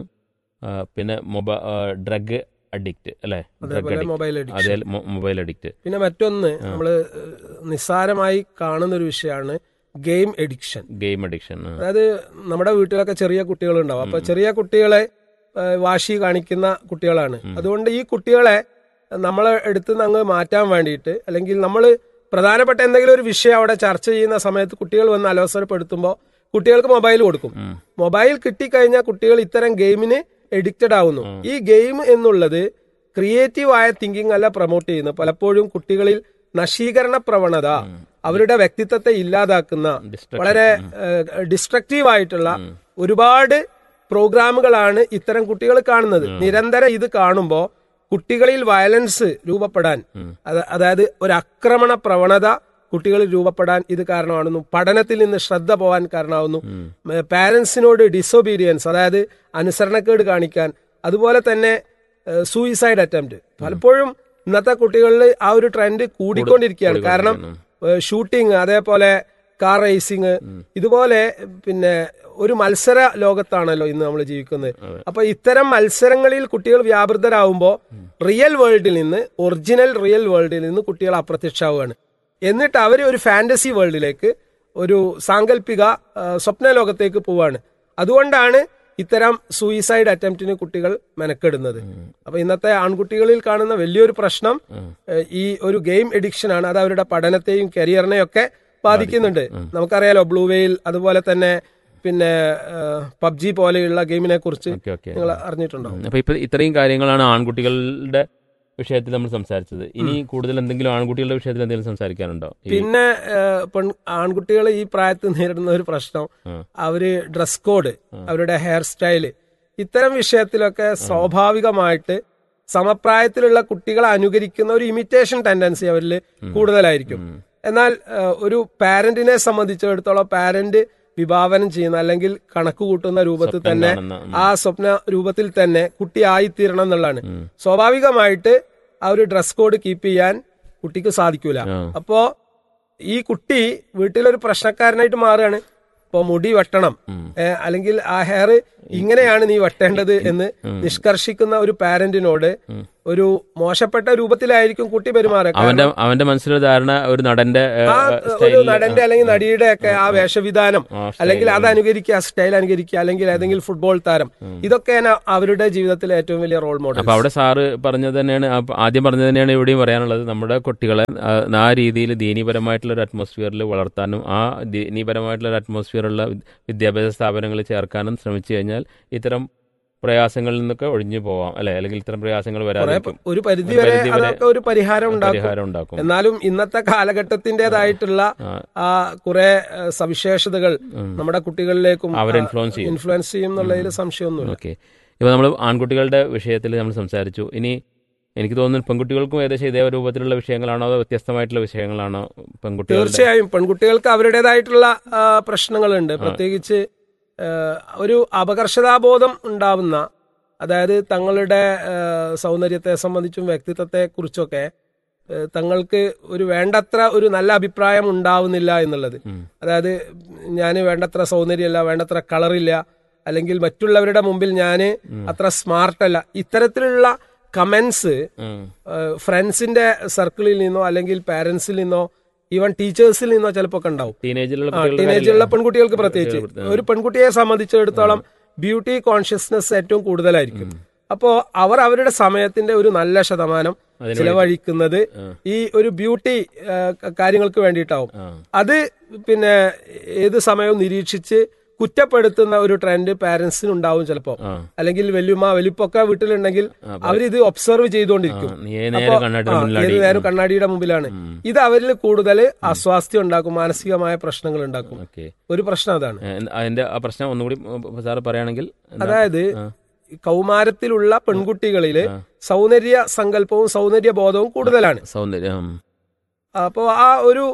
പിന്നെ മൊബൈൽ ഡ്രഗ് അഡിക്റ്റ് അല്ലേ, മൊബൈൽ അതെ മൊബൈൽ അഡിക്റ്റ്. പിന്നെ മറ്റൊന്ന് നമ്മള് നിസ്സാരമായി കാണുന്ന ഒരു വിഷയമാണ് ഗെയിം എഡിക്ഷൻ. ഗെയിം അഡിക്ഷൻ അതായത് നമ്മുടെ വീട്ടിലൊക്കെ ചെറിയ കുട്ടികളുണ്ടാവും. അപ്പൊ ചെറിയ കുട്ടികളെ വാശി കാണിക്കുന്ന കുട്ടികളാണ്. അതുകൊണ്ട് ഈ കുട്ടികളെ നമ്മളെ എടുത്ത് അങ്ങ് മാറ്റാൻ വേണ്ടിയിട്ട്, അല്ലെങ്കിൽ നമ്മൾ പ്രധാനപ്പെട്ട എന്തെങ്കിലും ഒരു വിഷയം അവിടെ ചർച്ച ചെയ്യുന്ന സമയത്ത് കുട്ടികൾ വന്ന് അലോസരപ്പെടുത്തുമ്പോൾ കുട്ടികൾക്ക് മൊബൈൽ കൊടുക്കും. മൊബൈൽ കിട്ടിക്കഴിഞ്ഞാൽ കുട്ടികൾ ഇത്തരം ഗെയിമിന് എഡിക്റ്റഡ് ആവുന്നു. ഈ ഗെയിം എന്നുള്ളത് ക്രിയേറ്റീവായ തിങ്കിങ് അല്ല പ്രൊമോട്ട് ചെയ്യുന്നത്. പലപ്പോഴും കുട്ടികളിൽ നശീകരണ പ്രവണത, അവരുടെ വ്യക്തിത്വത്തെ ഇല്ലാതാക്കുന്ന വളരെ ഡിസ്ട്രക്റ്റീവ് ആയിട്ടുള്ള ഒരുപാട് പ്രോഗ്രാമുകളാണ് ഇത്തരം കുട്ടികൾ കാണുന്നത്. നിരന്തരം ഇത് കാണുമ്പോൾ കുട്ടികളിൽ വയലൻസ് രൂപപ്പെടാൻ, അതായത് ഒരു ആക്രമണ പ്രവണത കുട്ടികളിൽ രൂപപ്പെടാൻ ഇത് കാരണമാകുന്നു. പഠനത്തിൽ നിന്ന് ശ്രദ്ധ പോകാൻ കാരണമാകുന്നു. പാരന്റ്സിനോട് ഡിസൊബീഡിയൻസ്, അതായത് അനുസരണക്കേട് കാണിക്കാൻ, അതുപോലെ തന്നെ സൂയിസൈഡ് അറ്റംപ്റ്റ്. പലപ്പോഴും ഇന്നത്തെ കുട്ടികളിൽ ആ ഒരു ട്രെൻഡ് കൂടിക്കൊണ്ടിരിക്കുകയാണ്. കാരണം ഷൂട്ടിങ്, അതേപോലെ കാർ റേസിങ്, ഇതുപോലെ പിന്നെ ഒരു മത്സര ലോകത്താണല്ലോ ഇന്ന് നമ്മൾ ജീവിക്കുന്നത്. അപ്പൊ ഇത്തരം മത്സരങ്ങളിൽ കുട്ടികൾ വ്യാപൃതരാകുമ്പോൾ റിയൽ വേൾഡിൽ നിന്ന്, ഒറിജിനൽ റിയൽ വേൾഡിൽ നിന്ന് കുട്ടികൾ അപ്രത്യക്ഷമാവുകയാണ്. എന്നിട്ട് അവർ ഒരു ഫാന്റസി വേൾഡിലേക്ക്, ഒരു സാങ്കല്പിക സ്വപ്ന ലോകത്തേക്ക് പോവാണ്. അതുകൊണ്ടാണ് ഇത്തരം സൂയിസൈഡ് അറ്റംപ്റ്റിന് കുട്ടികൾ മെനക്കെടുന്നത്. അപ്പൊ ഇന്നത്തെ ആൺകുട്ടികളിൽ കാണുന്ന വലിയൊരു പ്രശ്നം ഈ ഒരു ഗെയിം എഡിക്ഷൻ ആണ്. അത് അവരുടെ പഠനത്തെയും കരിയറിനെയും ഒക്കെ ബാധിക്കുന്നുണ്ട്. നമുക്കറിയാലോ ബ്ലൂ വെയിൽ, അതുപോലെ തന്നെ പിന്നെ പബ്ജി പോലെയുള്ള ഗെയിമിനെ കുറിച്ച് നിങ്ങൾ അറിഞ്ഞിട്ടുണ്ടോ? അപ്പൊ ഇപ്പൊ ഇത്രയും കാര്യങ്ങളാണ് ആൺകുട്ടികളുടെ വിഷയത്തിൽ നമ്മൾ സംസാരിച്ചത്. ഇനി കൂടുതൽ എന്തെങ്കിലും ആൺകുട്ടികളുടെ വിഷയത്തിൽ എന്തെങ്കിലും സംസാരിക്കാനുണ്ടോ? പിന്നെ ആൺകുട്ടികൾ ഈ പ്രായത്തിൽ നേരിടുന്ന ഒരു പ്രശ്നം, അവര് ഡ്രസ് കോഡ്, അവരുടെ ഹെയർ സ്റ്റൈല്, ഇത്തരം വിഷയത്തിലൊക്കെ സ്വാഭാവികമായിട്ട് സമപ്രായത്തിലുള്ള കുട്ടികളെ അനുകരിക്കുന്ന ഒരു ഇമിറ്റേഷൻ ടെൻഡൻസി അവരിൽ കൂടുതലായിരിക്കും. എന്നാൽ ഒരു പാരന്റിനെ സംബന്ധിച്ചിടത്തോളം പാരന്റ് വിഭാവനം ചെയ്യുന്ന, അല്ലെങ്കിൽ കണക്ക് കൂട്ടുന്ന രൂപത്തിൽ തന്നെ, ആ സ്വപ്ന രൂപത്തിൽ തന്നെ കുട്ടി ആയിത്തീരണം എന്നുള്ളതാണ്. സ്വാഭാവികമായിട്ട് ആ ഒരു ഡ്രസ് കോഡ് കീപ്പ് ചെയ്യാൻ കുട്ടിക്ക് സാധിക്കൂല. അപ്പോ ഈ കുട്ടി വീട്ടിലൊരു പ്രശ്നക്കാരനായിട്ട് മാറുകയാണ്. ഇപ്പൊ മുടി വെട്ടണം, അല്ലെങ്കിൽ ആ ഹെയർ ഇങ്ങനെയാണ് നീ വെട്ടേണ്ടത് എന്ന് നിഷ്കർഷിക്കുന്ന ഒരു പാരന്റിനോട് ഒരു മോശപ്പെട്ട രൂപത്തിലായിരിക്കും കുട്ടി പെരുമാറുക. അവന്റെ അവന്റെ മനസ്സിലൊരു ധാരണ ഒരു നടന്റെ ഏഹ്, ആ ഒരു സ്റ്റൈലില്, നടന്റെ അല്ലെങ്കിൽ നടിയുടെ ഒക്കെ ആ വേഷവിധാനം ആ, അല്ലെങ്കിൽ അത് സ്റ്റൈലില്. അനുകരിക്കുക, സ്റ്റൈൽ അനുകരിക്കുക, അല്ലെങ്കിൽ ഏതെങ്കിലും ഫുട്ബോൾ താരം, ഇതൊക്കെയാണ് അവരുടെ ജീവിതത്തിലെ ഏറ്റവും വലിയ റോൾ മോഡൽ. അപ്പൊ അവിടെ സാറ് പറഞ്ഞത് തന്നെയാണ്, ആ ആദ്യം പറഞ്ഞത് തന്നെയാണ് ഇവിടെയും പറയാനുള്ളത്. നമ്മുടെ കുട്ടികളെ ആ, ആ രീതിയിൽ ദീനീപരമായിട്ടുള്ള ഒരു അറ്റ്മോസ്ഫിയറിൽ വളർത്താനും ആ ദീനീപരമായിട്ടുള്ള ഒരു അറ്റ്മോസ്ഫിയറുള്ള വിദ്യാഭ്യാസ സ്ഥാപനങ്ങളിൽ ചേർക്കാനും ശ്രമിച്ചു കഴിഞ്ഞാൽ ഇത്തരം പ്രയാസങ്ങളിൽ നിന്നൊക്കെ ഒഴിഞ്ഞു പോവാം, അല്ലെ? അല്ലെങ്കിൽ ഇത്തരം പ്രയാസങ്ങൾ വരാതിരിക്കും. ഒരു പരിധി ഒരു വരെ പരിധി വരെ അതൊക്കെ ഒരു പരിഹാരം ഉണ്ടാക്കും. പരിഹാരം ഉണ്ടാക്കും. എന്നാലും ഇന്നത്തെ കാലഘട്ടത്തിന്റേതായിട്ടുള്ള ആ കുറെ ഏഹ്, സവിശേഷതകൾ നമ്മുടെ കുട്ടികളിലേക്കും അവരെ ഇൻഫ്ലുവൻസ് ചെയ്യും. ഇൻഫ്ലുവൻസ് ചെയ്യും എന്നുള്ളതിൽ സംശയമൊന്നുമില്ല. ഓക്കെ. ഇപ്പോൾ നമ്മൾ ആൺകുട്ടികളുടെ വിഷയത്തിൽ നമ്മൾ സംസാരിച്ചു. ഇനി എനിക്ക് തോന്നുന്നു പെൺകുട്ടികൾക്കും ഏകദേശം ഇതേ രൂപത്തിലുള്ള വിഷയങ്ങളാണോ അതോ വ്യത്യസ്തമായിട്ടുള്ള വിഷയങ്ങളാണോ പെൺകുട്ടികളുടെ? തീർച്ചയായും പെൺകുട്ടികൾക്ക് അവരുടേതായിട്ടുള്ള ആ, പ്രശ്നങ്ങളുണ്ട്. പ്രത്യേകിച്ച് ആ, ഒരു അപകർഷതാബോധം ഉണ്ടാവുന്ന, അതായത് തങ്ങളുടെ ആ, സൗന്ദര്യത്തെ സംബന്ധിച്ചും വ്യക്തിത്വത്തെ കുറിച്ചൊക്കെ ആ, തങ്ങൾക്ക് ഒരു വേണ്ടത്ര ഒരു നല്ല അഭിപ്രായം ഉണ്ടാവുന്നില്ല എന്നുള്ളത്. അതായത് ഞാൻ വേണ്ടത്ര സൗന്ദര്യമല്ല, വേണ്ടത്ര കളറില്ല, അല്ലെങ്കിൽ മറ്റുള്ളവരുടെ മുമ്പിൽ ഞാൻ അത്ര സ്മാർട്ടല്ല, ഇത്തരത്തിലുള്ള കമന്റ്സ് ഫ്രണ്ട്സിന്റെ സർക്കിളിൽ നിന്നോ അല്ലെങ്കിൽ പാരന്റ്സിൽ നിന്നോ ഈവൻ ടീച്ചേഴ്സിൽ നിന്നോ ചിലപ്പോ ഒക്കെ ഉണ്ടാവും. ടീനേജിലുള്ള ടീനേജിലുള്ള പെൺകുട്ടികൾക്ക് പ്രത്യേകിച്ച് ഒരു പെൺകുട്ടിയെ സംബന്ധിച്ചിടത്തോളം ബ്യൂട്ടി കോൺഷ്യസ്നെസ് ഏറ്റവും കൂടുതലായിരിക്കും. അപ്പോ അവർ അവരുടെ സമയത്തിന്റെ ഒരു നല്ല ശതമാനം ചിലവഴിക്കുന്നത് ഈ ഒരു ബ്യൂട്ടി കാര്യങ്ങൾക്ക് വേണ്ടിയിട്ടാവും. അത് പിന്നെ ഏത് സമയവും നിരീക്ഷിച്ച് കുറ്റപ്പെടുത്തുന്ന ഒരു ട്രെൻഡ് പാരന്റ്സിന് ഉണ്ടാവും ചിലപ്പോ, അല്ലെങ്കിൽ വല്യമ്മ വലിപ്പൊക്കെ വീട്ടിലുണ്ടെങ്കിൽ അവരിത് ഒബ്സർവ് ചെയ്തുകൊണ്ടിരിക്കും. അപ്പൊ ഏത് നേരം കണ്ണാടിയുടെ മുമ്പിലാണ്. ഇത് അവരിൽ കൂടുതൽ അസ്വാസ്ഥ്യം ഉണ്ടാക്കും, മാനസികമായ പ്രശ്നങ്ങൾ ഉണ്ടാക്കും. ഒരു പ്രശ്നം അതാണ്. അതിന്റെ ആ പ്രശ്നം ഒന്നുകൂടി സാറ് പറയുകയാണെങ്കിൽ, അതായത് കൗമാരത്തിലുള്ള പെൺകുട്ടികളില് സൗന്ദര്യ സങ്കല്പവും സൗന്ദര്യ ബോധവും കൂടുതലാണ്. സൗന്ദര്യം അപ്പോ ആ ഒരു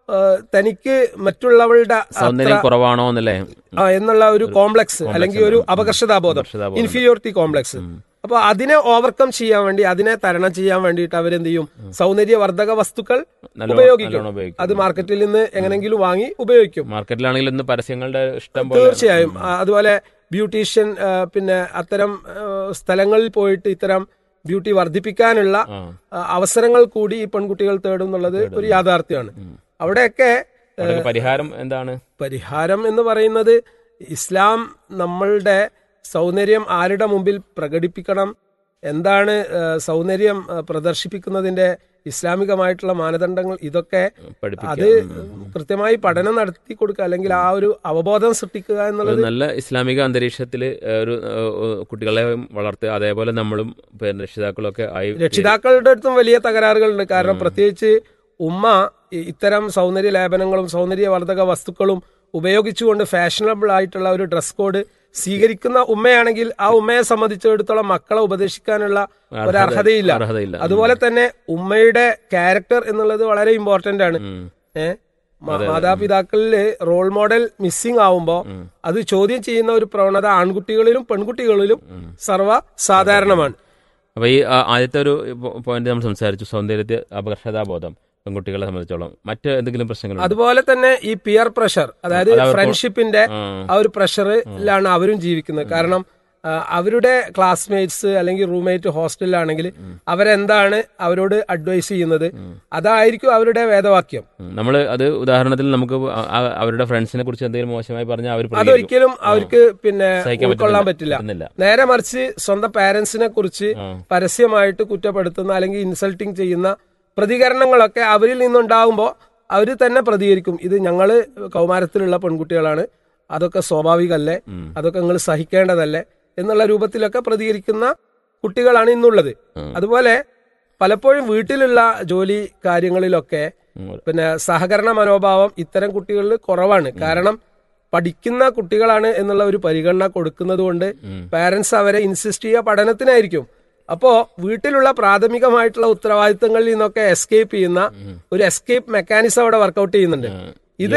തനിക്ക് മറ്റുള്ളവളുടെ സൗന്ദര്യം കുറവാണോ എന്നല്ലേ എന്നുള്ള ഒരു കോംപ്ലക്സ് അല്ലെങ്കിൽ ഒരു അപകർഷതാബോധം, ഇൻഫീരിയോറിറ്റി കോംപ്ലക്സ്. അപ്പൊ അതിനെ ഓവർകം ചെയ്യാൻ വേണ്ടി, അതിനെ തരണം ചെയ്യാൻ വേണ്ടിയിട്ട് അവരെന്ത് ചെയ്യും? സൗന്ദര്യവർദ്ധക വസ്തുക്കൾ ഉപയോഗിക്കും. അത് മാർക്കറ്റിൽ നിന്ന് എങ്ങനെങ്കിലും വാങ്ങി ഉപയോഗിക്കും. മാർക്കറ്റിലാണെങ്കിൽ ഇന്ന് പരസ്യങ്ങളുടെ ഇഷ്ടം പോലെ. തീർച്ചയായും. അതുപോലെ ബ്യൂട്ടീഷ്യൻ, പിന്നെ അത്തരം സ്ഥലങ്ങളിൽ പോയിട്ട് ഇത്തരം ബ്യൂട്ടി വർദ്ധിപ്പിക്കാനുള്ള അവസരങ്ങൾ കൂടി ഈ പെൺകുട്ടികൾ തേടും എന്നുള്ളത് ഒരു യാഥാർത്ഥ്യമാണ്. അവിടെയൊക്കെ പരിഹാരം എന്താണ്? പരിഹാരം എന്ന് പറയുന്നത്, ഇസ്ലാം നമ്മളുടെ സൗന്ദര്യം ആരുടെ മുമ്പിൽ പ്രകടിപ്പിക്കണം, എന്താണ് സൗന്ദര്യം പ്രദർശിപ്പിക്കുന്നതിന്റെ ഇസ്ലാമികമായിട്ടുള്ള മാനദണ്ഡങ്ങൾ, ഇതൊക്കെ അത് കൃത്യമായി പഠനം നടത്തി കൊടുക്കുക, അല്ലെങ്കിൽ ആ ഒരു അവബോധം സൃഷ്ടിക്കുക എന്നുള്ളത്. നല്ല ഇസ്ലാമിക അന്തരീക്ഷത്തിൽ ഒരു കുട്ടികളെ വളർത്തുക. അതേപോലെ നമ്മളും രക്ഷിതാക്കളൊക്കെ ആയി, രക്ഷിതാക്കളുടെ അടുത്തും വലിയ തകരാറുകളുണ്ട്. കാരണം പ്രത്യേകിച്ച് ഉമ്മ ഇത്തരം സൗന്ദര്യ ലേപനങ്ങളും സൗന്ദര്യവർദ്ധക വസ്തുക്കളും ഉപയോഗിച്ചുകൊണ്ട് ഫാഷനബിൾ ആയിട്ടുള്ള ഒരു ഡ്രസ് കോഡ് സ്വീകരിക്കുന്ന ഉമ്മയാണെങ്കിൽ ആ ഉമ്മയെ സംബന്ധിച്ചിടത്തോളം മക്കളെ ഉപദേശിക്കാനുള്ള ഒരു അർഹതയില്ല. അതുപോലെ തന്നെ ഉമ്മയുടെ ക്യാരക്ടർ എന്നുള്ളത് വളരെ ഇമ്പോർട്ടന്റ് ആണ്. ഏഹ് മാതാപിതാക്കളില് റോൾ മോഡൽ മിസ്സിംഗ് ആവുമ്പോ അത് ചോദ്യം ചെയ്യുന്ന ഒരു പ്രവണത ആൺകുട്ടികളിലും പെൺകുട്ടികളിലും സർവ്വ സാധാരണമാണ്. അപ്പൊ ഈ ആദ്യത്തെ ഒരു പോയിന്റ് നമ്മൾ സംസാരിച്ചു, സൗന്ദര്യത്തെ അപകർഷതാബോധം പെൺകുട്ടികളെ സംബന്ധിച്ചോളം. മറ്റ് എന്തെങ്കിലും പ്രശ്നങ്ങൾ? അതുപോലെ തന്നെ ഈ പിയർ പ്രഷർ, അതായത് ഫ്രണ്ട്ഷിപ്പിന്റെ ആ ഒരു പ്രഷറിലാണ് അവരും ജീവിക്കുന്നത്. കാരണം അവരുടെ ക്ലാസ്മേറ്റ്സ് അല്ലെങ്കിൽ റൂംമേറ്റ് ഹോസ്റ്റലിലാണെങ്കിൽ അവരെന്താണ് അവരോട് അഡ്വൈസ് ചെയ്യുന്നത്, അതായിരിക്കും അവരുടെ വേദവാക്യം. നമ്മൾ അത് ഉദാഹരണത്തിൽ നമുക്ക് അവരുടെ ഫ്രണ്ട്സിനെ കുറിച്ച് എന്തെങ്കിലും മോശമായി പറഞ്ഞാൽ അവർ അതൊരിക്കലും അവർക്ക് പിന്നെ ഉൾക്കൊള്ളാൻ പറ്റില്ല. നേരെ മറിച്ച് സ്വന്തം പാരന്റ്സിനെ കുറിച്ച് പരസ്യമായിട്ട് കുറ്റപ്പെടുത്തുന്ന അല്ലെങ്കിൽ ഇൻസൾട്ടിങ് ചെയ്യുന്ന പ്രതികരണങ്ങളൊക്കെ അവരിൽ നിന്നുണ്ടാകുമ്പോൾ അവർ തന്നെ പ്രതികരിക്കും. ഇത് ഞങ്ങള് കൗമാരത്തിലുള്ള പെൺകുട്ടികളാണ്, അതൊക്കെ സ്വാഭാവികമല്ലേ, അതൊക്കെ നിങ്ങൾ സഹിക്കേണ്ടതല്ലേ എന്നുള്ള രൂപത്തിലൊക്കെ പ്രതികരിക്കുന്ന കുട്ടികളാണ് ഇന്നുള്ളത്. അതുപോലെ പലപ്പോഴും വീട്ടിലുള്ള ജോലി കാര്യങ്ങളിലൊക്കെ പിന്നെ സഹകരണ മനോഭാവം ഇത്തരം കുട്ടികളിൽ കുറവാണ്. കാരണം പഠിക്കുന്ന കുട്ടികളാണ് എന്നുള്ള ഒരു പരിഗണന കൊടുക്കുന്നത് കൊണ്ട് പാരന്റ്സ് അവരെ ഇൻസിസ്റ്റ് ചെയ്യുക പഠനത്തിനായിരിക്കും. അപ്പോ വീട്ടിലുള്ള പ്രാഥമികമായിട്ടുള്ള ഉത്തരവാദിത്തങ്ങളിൽ നിന്നൊക്കെ എസ്കേപ്പ് ചെയ്യുന്ന ഒരു എസ്കേപ്പ് മെക്കാനിസം അവിടെ വർക്കൗട്ട് ചെയ്യുന്നുണ്ട്. ഇത്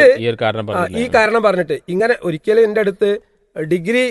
ഈ കാരണം പറഞ്ഞിട്ട് ഇങ്ങനെ ഒരിക്കലും എൻ്റെ അടുത്ത് ഡിഗ്രി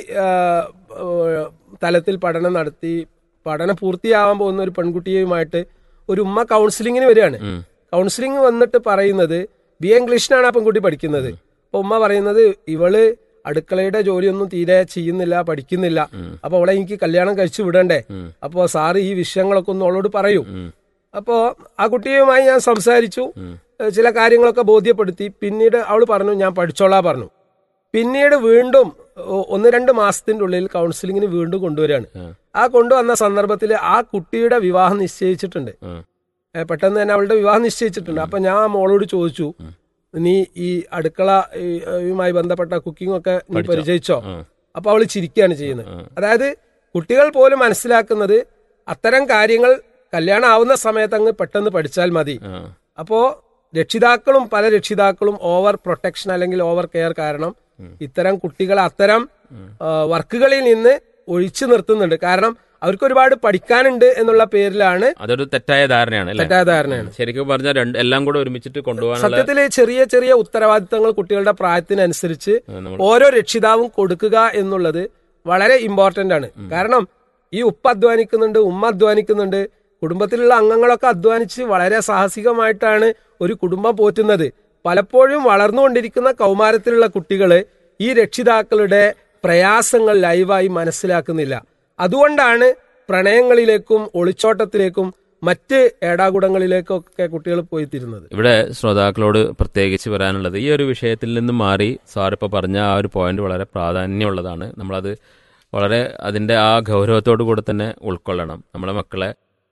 തലത്തിൽ പഠനം നടത്തി പഠനം പൂർത്തിയാവാൻ പോകുന്ന ഒരു പെൺകുട്ടിയുമായിട്ട് ഒരു ഉമ്മ കൗൺസിലിങ്ങിന് വരികയാണ്. കൗൺസിലിംഗ് വന്നിട്ട് പറയുന്നത് ബി എ ഇംഗ്ലീഷിനാണ് ആ പെൺകുട്ടി പഠിക്കുന്നത്. അപ്പൊ ഉമ്മ പറയുന്നത് ഇവള് അടുക്കളയുടെ ജോലിയൊന്നും തീരെ ചെയ്യുന്നില്ല, പഠിക്കുന്നില്ല. അപ്പൊ അവളെ എനിക്ക് കല്യാണം കഴിച്ചു വിടണ്ടേ? അപ്പോ സാറ് ഈ വിഷയങ്ങളൊക്കെ ഒന്ന് അവളോട് പറയൂ. അപ്പോ ആ കുട്ടിയുമായി ഞാൻ സംസാരിച്ചു, ചില കാര്യങ്ങളൊക്കെ ബോധ്യപ്പെടുത്തി. പിന്നീട് അവൾ പറഞ്ഞു ഞാൻ പഠിച്ചോളാ പറഞ്ഞു. പിന്നീട് വീണ്ടും ഒന്ന് രണ്ട് മാസത്തിന്റെ ഉള്ളിൽ കൗൺസിലിങ്ങിന് വീണ്ടും കൊണ്ടുവരികയാണ്. ആ കൊണ്ടുവന്ന സന്ദർഭത്തിൽ ആ കുട്ടിയുടെ വിവാഹം നിശ്ചയിച്ചിട്ടുണ്ട്. പെട്ടെന്ന് തന്നെ അവളുടെ വിവാഹം നിശ്ചയിച്ചിട്ടുണ്ട്. അപ്പൊ ഞാൻ ആ മോളോട് ചോദിച്ചു, നീ ഈ അടുക്കളയുമായി ബന്ധപ്പെട്ട കുക്കിംഗ് ഒക്കെ നീ പരിചയിച്ചോ? അപ്പൊ അവള് ചിരിക്കുകയാണ് ചെയ്യുന്നത്. അതായത് കുട്ടികൾ പോലും മനസ്സിലാക്കുന്നത് അത്തരം കാര്യങ്ങൾ കല്യാണം ആവുന്ന സമയത്ത് അങ്ങ് പെട്ടെന്ന് പഠിച്ചാൽ മതി. അപ്പോ രക്ഷിതാക്കളും പല രക്ഷിതാക്കളും ഓവർ പ്രൊട്ടക്ഷൻ അല്ലെങ്കിൽ ഓവർ കെയർ കാരണം ഇത്തരം കുട്ടികളെ അത്തരം വർക്കുകളിൽ നിന്ന് ഒഴിച്ചു നിർത്തുന്നുണ്ട്. കാരണം അവർക്ക് ഒരുപാട് പഠിക്കാനുണ്ട് എന്നുള്ള പേരിലാണ്. അതൊരു തെറ്റായ ധാരണയാണ്. തെറ്റായ ധാരണയാണ്. ശരിക്കും പറഞ്ഞാൽ എല്ലാം കൂടെ ഒരുമിച്ചിട്ട് കൊണ്ടുപോകാൻ സത്യത്തില് ചെറിയ ചെറിയ ഉത്തരവാദിത്തങ്ങൾ കുട്ടികളുടെ പ്രായത്തിനനുസരിച്ച് ഓരോ രക്ഷിതാവും കൊടുക്കുക എന്നുള്ളത് വളരെ ഇമ്പോർട്ടന്റ് ആണ്. കാരണം ഈ ഉപ്പ അധ്വാനിക്കുന്നുണ്ട്, ഉമ്മ അധ്വാനിക്കുന്നുണ്ട്, കുടുംബത്തിലുള്ള അംഗങ്ങളൊക്കെ അധ്വാനിച്ച് വളരെ സാഹസികമായിട്ടാണ് ഒരു കുടുംബം പോറ്റുന്നത്. പലപ്പോഴും വളർന്നുകൊണ്ടിരിക്കുന്ന കൗമാരത്തിലുള്ള കുട്ടികള് ഈ രക്ഷിതാക്കളുടെ പ്രയാസങ്ങൾ ലൈവായി മനസ്സിലാക്കുന്നില്ല. അതുകൊണ്ടാണ് പ്രണയങ്ങളിലേക്കും ഒളിച്ചോട്ടത്തിലേക്കും മറ്റ് ഏടാകുടങ്ങളിലേക്കൊക്കെ കുട്ടികൾ പോയി തീരുന്നത്. ഇവിടെ ശ്രോതാക്കളോട് പ്രത്യേകിച്ച് പറയാനുള്ളത്, ഈ ഒരു വിഷയത്തിൽ നിന്ന് മാറി സാറിപ്പോൾ പറഞ്ഞ ആ ഒരു പോയിന്റ് വളരെ പ്രാധാന്യമുള്ളതാണ്. നമ്മളത് വളരെ അതിൻ്റെ ആ ഗൗരവത്തോടു കൂടെ തന്നെ ഉൾക്കൊള്ളണം. നമ്മളെ മക്കളെ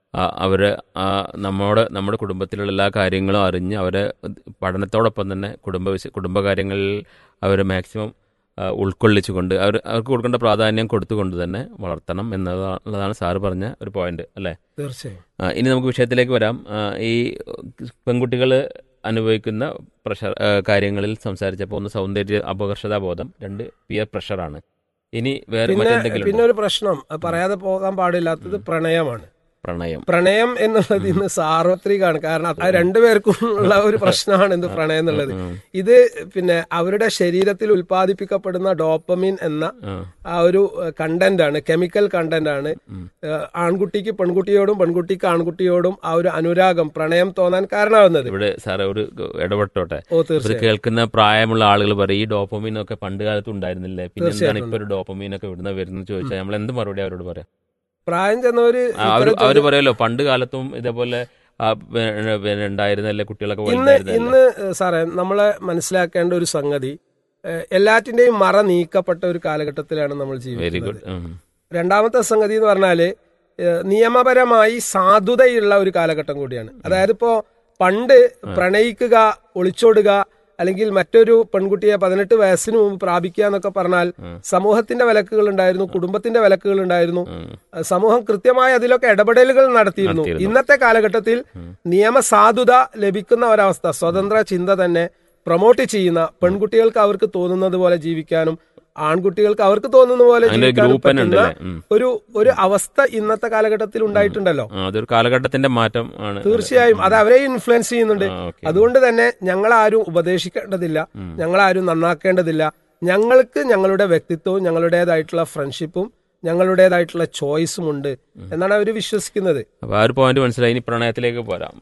അവർ നമ്മുടെ നമ്മുടെ കുടുംബത്തിലുള്ള എല്ലാ കാര്യങ്ങളും അറിഞ്ഞ് അവരെ പഠനത്തോടൊപ്പം തന്നെ കുടുംബ വിശ കുടുംബകാര്യങ്ങളിൽ അവർ മാക്സിമം ഉൾക്കൊള്ളിച്ചുകൊണ്ട് അവർ അവർക്ക് കൊടുക്കേണ്ട പ്രാധാന്യം കൊടുത്തുകൊണ്ട് തന്നെ വളർത്തണം എന്നുള്ളതാണ് സാറ് പറഞ്ഞ ഒരു പോയിന്റ് അല്ലേ? തീർച്ചയായും. ഇനി നമുക്ക് വിഷയത്തിലേക്ക് വരാം. ഈ പെൺകുട്ടികൾ അനുഭവിക്കുന്ന പ്രഷർ കാര്യങ്ങളിൽ സംസാരിച്ചപ്പോൾ ഒന്ന് സൗന്ദര്യ അപകർഷതാബോധം, രണ്ട് പിയർ പ്രഷറാണ്. ഇനി വേറെ പിന്നെ ഒരു പ്രശ്നം പറയാതെ പോകാൻ പാടില്ലാത്തത് പ്രണയമാണ്. പ്രണയം പ്രണയം എന്നുള്ളത് ഇന്ന് സാർവത്രികമാണ്. കാരണം അത് രണ്ടുപേർക്കും ഉള്ള ഒരു പ്രശ്നമാണ് എന്ത് പ്രണയം എന്നുള്ളത്. ഇത് പിന്നെ അവരുടെ ശരീരത്തിൽ ഉൽപ്പാദിപ്പിക്കപ്പെടുന്ന ഡോപ്പമിൻ എന്ന ആ ഒരു കണ്ടന്റ് ആണ്, കെമിക്കൽ കണ്ടന്റ് ആണ്. ആൺകുട്ടിക്ക് പെൺകുട്ടിയോടും പെൺകുട്ടിക്ക് ആൺകുട്ടിയോടും ആ ഒരു അനുരാഗം, പ്രണയം തോന്നാൻ കാരണമാവുന്നത്. ഇവിടെ സാറേ ഒരു ഇടപെട്ടോട്ടെ. കേൾക്കുന്ന പ്രായമുള്ള ആളുകൾ പറയും ഈ ഡോപ്പമിൻ ഒക്കെ പണ്ട് കാലത്ത് ഉണ്ടായിരുന്നില്ലേ, പിന്നെ എന്താണ് ഇപ്പൊ ഒരു ഡോപ്പമിൻ ഒക്കെ ഇവിടുന്ന് വരുന്നത് ചോദിച്ചാൽ നമ്മൾ എന്ത് മറുപടി അവരോട് പറയാം? പ്രായം ചെന്നവര് അവര് പറയല്ലോ പണ്ട് കാലത്തും ഇതേപോലെ ഉണ്ടായിരുന്നല്ലേ കുട്ടികളൊക്കെ. ഇന്ന് ഇന്ന് സാറേ നമ്മളെ മനസ്സിലാക്കേണ്ട ഒരു സംഗതി, എല്ലാറ്റിന്റെയും മറ നീക്കപ്പെട്ട ഒരു കാലഘട്ടത്തിലാണ് നമ്മൾ ജീവിക്കുന്നത്. രണ്ടാമത്തെ സംഗതി എന്ന് പറഞ്ഞാല് നിയമപരമായി സാധുതയുള്ള ഒരു കാലഘട്ടം കൂടിയാണ്. അതായത് ഇപ്പോ പണ്ട് പ്രണയിക്കുക, ഒളിച്ചോടുക അല്ലെങ്കിൽ മറ്റൊരു പെൺകുട്ടിയെ പതിനെട്ട് വയസ്സിന് മുമ്പ് പ്രാപിക്കുക എന്നൊക്കെ പറഞ്ഞാൽ സമൂഹത്തിന്റെ വിലക്കുകൾ ഉണ്ടായിരുന്നു, കുടുംബത്തിന്റെ വിലക്കുകൾ ഉണ്ടായിരുന്നു. സമൂഹം കൃത്യമായി അതിലൊക്കെ ഇടപെടലുകൾ നടത്തിയിരുന്നു. ഇന്നത്തെ കാലഘട്ടത്തിൽ നിയമസാധുത ലഭിക്കുന്ന ഒരവസ്ഥ, സ്വതന്ത്ര ചിന്ത തന്നെ പ്രൊമോട്ട് ചെയ്യുന്ന, പെൺകുട്ടികൾക്ക് അവർക്ക് തോന്നുന്നത് പോലെ ജീവിക്കാനും ആൺകുട്ടികൾക്ക് അവർക്ക് തോന്നുന്ന പോലെ ജീവിക്കാനും പറ്റുന്ന ഒരു ഒരു അവസ്ഥ ഇന്നത്തെ കാലഘട്ടത്തിൽ ഉണ്ടായിട്ടുണ്ടല്ലോ. അതൊരു കാലഘട്ടത്തിന്റെ മാറ്റം ആണ്. തീർച്ചയായും അത് അവരെ ഇൻഫ്ലുവൻസ് ചെയ്യുന്നുണ്ട്. അതുകൊണ്ട് തന്നെ ഞങ്ങളാരും ഉപദേശിക്കേണ്ടതില്ല, ഞങ്ങളാരും നന്നാക്കേണ്ടതില്ല. ഞങ്ങൾക്ക് ഞങ്ങളുടെ വ്യക്തിത്വവും ഞങ്ങളുടേതായിട്ടുള്ള ഫ്രണ്ട്ഷിപ്പും ഞങ്ങളുടേതായിട്ടുള്ള ചോയ്സും ഉണ്ട് എന്നാണ് അവർ വിശ്വസിക്കുന്നത്. മനസ്സിലായി. ഇനി പ്രണയത്തിലേക്ക് പോരാം.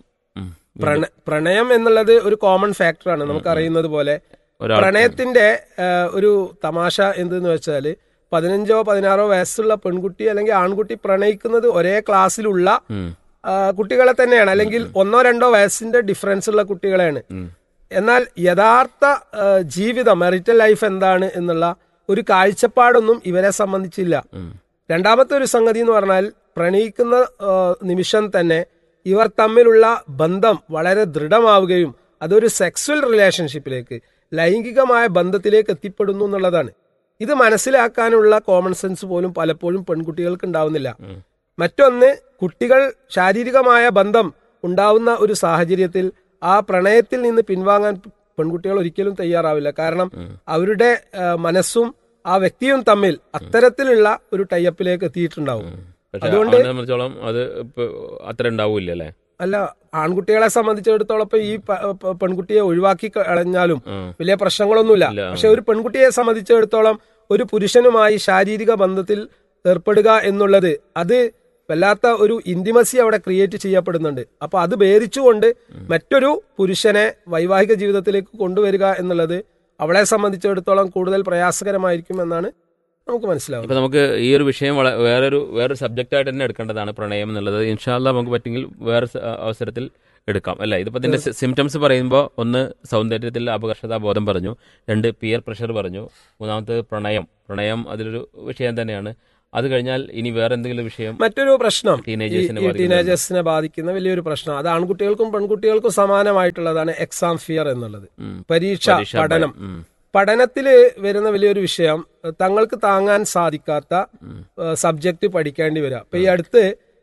പ്രണയം എന്നുള്ളത് ഒരു കോമൺ ഫാക്ടറാണ്. നമുക്കറിയുന്നത് പോലെ പ്രണയത്തിന്റെ ഒരു തമാശ എന്തെന്ന് വെച്ചാല് പതിനഞ്ചോ പതിനാറോ വയസ്സുള്ള പെൺകുട്ടി അല്ലെങ്കിൽ ആൺകുട്ടി പ്രണയിക്കുന്നത് ഒരേ ക്ലാസ്സിലുള്ള കുട്ടികളെ തന്നെയാണ്, അല്ലെങ്കിൽ ഒന്നോ രണ്ടോ വയസ്സിന്റെ ഡിഫറൻസ് ഉള്ള കുട്ടികളെയാണ്. എന്നാൽ യഥാർത്ഥ ജീവിതം, മെറിറ്റൽ ലൈഫ് എന്താണ് എന്നുള്ള ഒരു കാഴ്ചപ്പാടൊന്നും ഇവരെ സംബന്ധിച്ചില്ല. രണ്ടാമത്തെ ഒരു സംഗതി എന്ന് പറഞ്ഞാൽ പ്രണയിക്കുന്ന നിമിഷം തന്നെ ഇവർ തമ്മിലുള്ള ബന്ധം വളരെ ദൃഢമാവുകയും അതൊരു സെക്സ്വൽ റിലേഷൻഷിപ്പിലേക്ക്, ലൈംഗികമായ ബന്ധത്തിലേക്ക് എത്തിപ്പെടുന്നു എന്നുള്ളതാണ്. ഇത് മനസ്സിലാക്കാനുള്ള കോമൺ സെൻസ് പോലും പലപ്പോഴും പെൺകുട്ടികൾക്ക് ഉണ്ടാവുന്നില്ല. മറ്റൊന്ന്, കുട്ടികൾ ശാരീരികമായ ബന്ധം ഉണ്ടാവുന്ന ഒരു സാഹചര്യത്തിൽ ആ പ്രണയത്തിൽ നിന്ന് പിൻവാങ്ങാൻ പെൺകുട്ടികൾ ഒരിക്കലും തയ്യാറാവില്ല. കാരണം അവരുടെ മനസ്സും ആ വ്യക്തിയും തമ്മിൽ അത്തരത്തിലുള്ള ഒരു ടൈപ്പിലേക്ക് എത്തിയിട്ടുണ്ടാവും. അതുകൊണ്ട് അത് അത്ര ഉണ്ടാവില്ല അല്ലേ? അല്ല, ആൺകുട്ടികളെ സംബന്ധിച്ചിടത്തോളം ഇപ്പൊ ഈ പെൺകുട്ടിയെ ഒഴിവാക്കി കളഞ്ഞാലും വലിയ പ്രശ്നങ്ങളൊന്നുമില്ല. പക്ഷെ ഒരു പെൺകുട്ടിയെ സംബന്ധിച്ചിടത്തോളം ഒരു പുരുഷനുമായി ശാരീരിക ബന്ധത്തിൽ ഏർപ്പെടുക എന്നുള്ളത് അത് വല്ലാത്ത ഒരു ഇന്റിമസി അവിടെ ക്രിയേറ്റ് ചെയ്യപ്പെടുന്നുണ്ട്. അപ്പൊ അത് ഭേദിച്ചുകൊണ്ട് മറ്റൊരു പുരുഷനെ വൈവാഹിക ജീവിതത്തിലേക്ക് കൊണ്ടുവരിക എന്നുള്ളത് അവളെ സംബന്ധിച്ചിടത്തോളം കൂടുതൽ പ്രയാസകരമായിരിക്കും എന്നാണ് നമുക്ക് മനസ്സിലാവുന്നത്. ഇപ്പൊ നമുക്ക് ഈ ഒരു വിഷയം വള- വേറൊരു വേറൊരു സബ്ജക്റ്റായിട്ട് തന്നെ എടുക്കേണ്ടതാണ് പ്രണയം എന്നുള്ളത്. ഇൻഷാല്ലാ നമുക്ക് പറ്റുമെങ്കിൽ വേറെ സ- അവസരത്തിൽ എടുക്കാം അല്ലേ. ഇതിപ്പോൾ ഇതിന്റെ സിംറ്റംസ് പറയുമ്പോൾ ഒന്ന് സൗന്ദര്യത്തിൽ അപകർഷതാ ബോധം പറഞ്ഞു, രണ്ട് പിയർ പ്രഷർ പറഞ്ഞു, മൂന്നാമത്തെ പ്രണയം പ്രണയം അതിലൊരു വിഷയം തന്നെയാണ്. അത് കഴിഞ്ഞാൽ ഇനി വേറെ എന്തെങ്കിലും വിഷയം മറ്റൊരു പ്രശ്നം ഈ ടീനേജേഴ്സിനെ ഈ ബാധിക്കുന്നത് ടീനേജേഴ്സിനെ ബാധിക്കുന്ന വലിയൊരു പ്രശ്നം അത് ആൺകുട്ടികൾക്കും പെൺകുട്ടികൾക്കും സമാനമായിട്ടുള്ളതാണ് എക്സാം ഫിയർ എന്നുള്ളത്. ഉം. പരീക്ഷ പരീക്ഷാ പഠനം. ഭയം. ഉം. പഠനത്തില് വരുന്ന വലിയൊരു വിഷയം തങ്ങൾക്ക് താങ്ങാൻ സാധിക്കാത്ത സബ്ജക്ട് പഠിക്കേണ്ടി വരിക. അപ്പൊ ഈ അടുത്ത്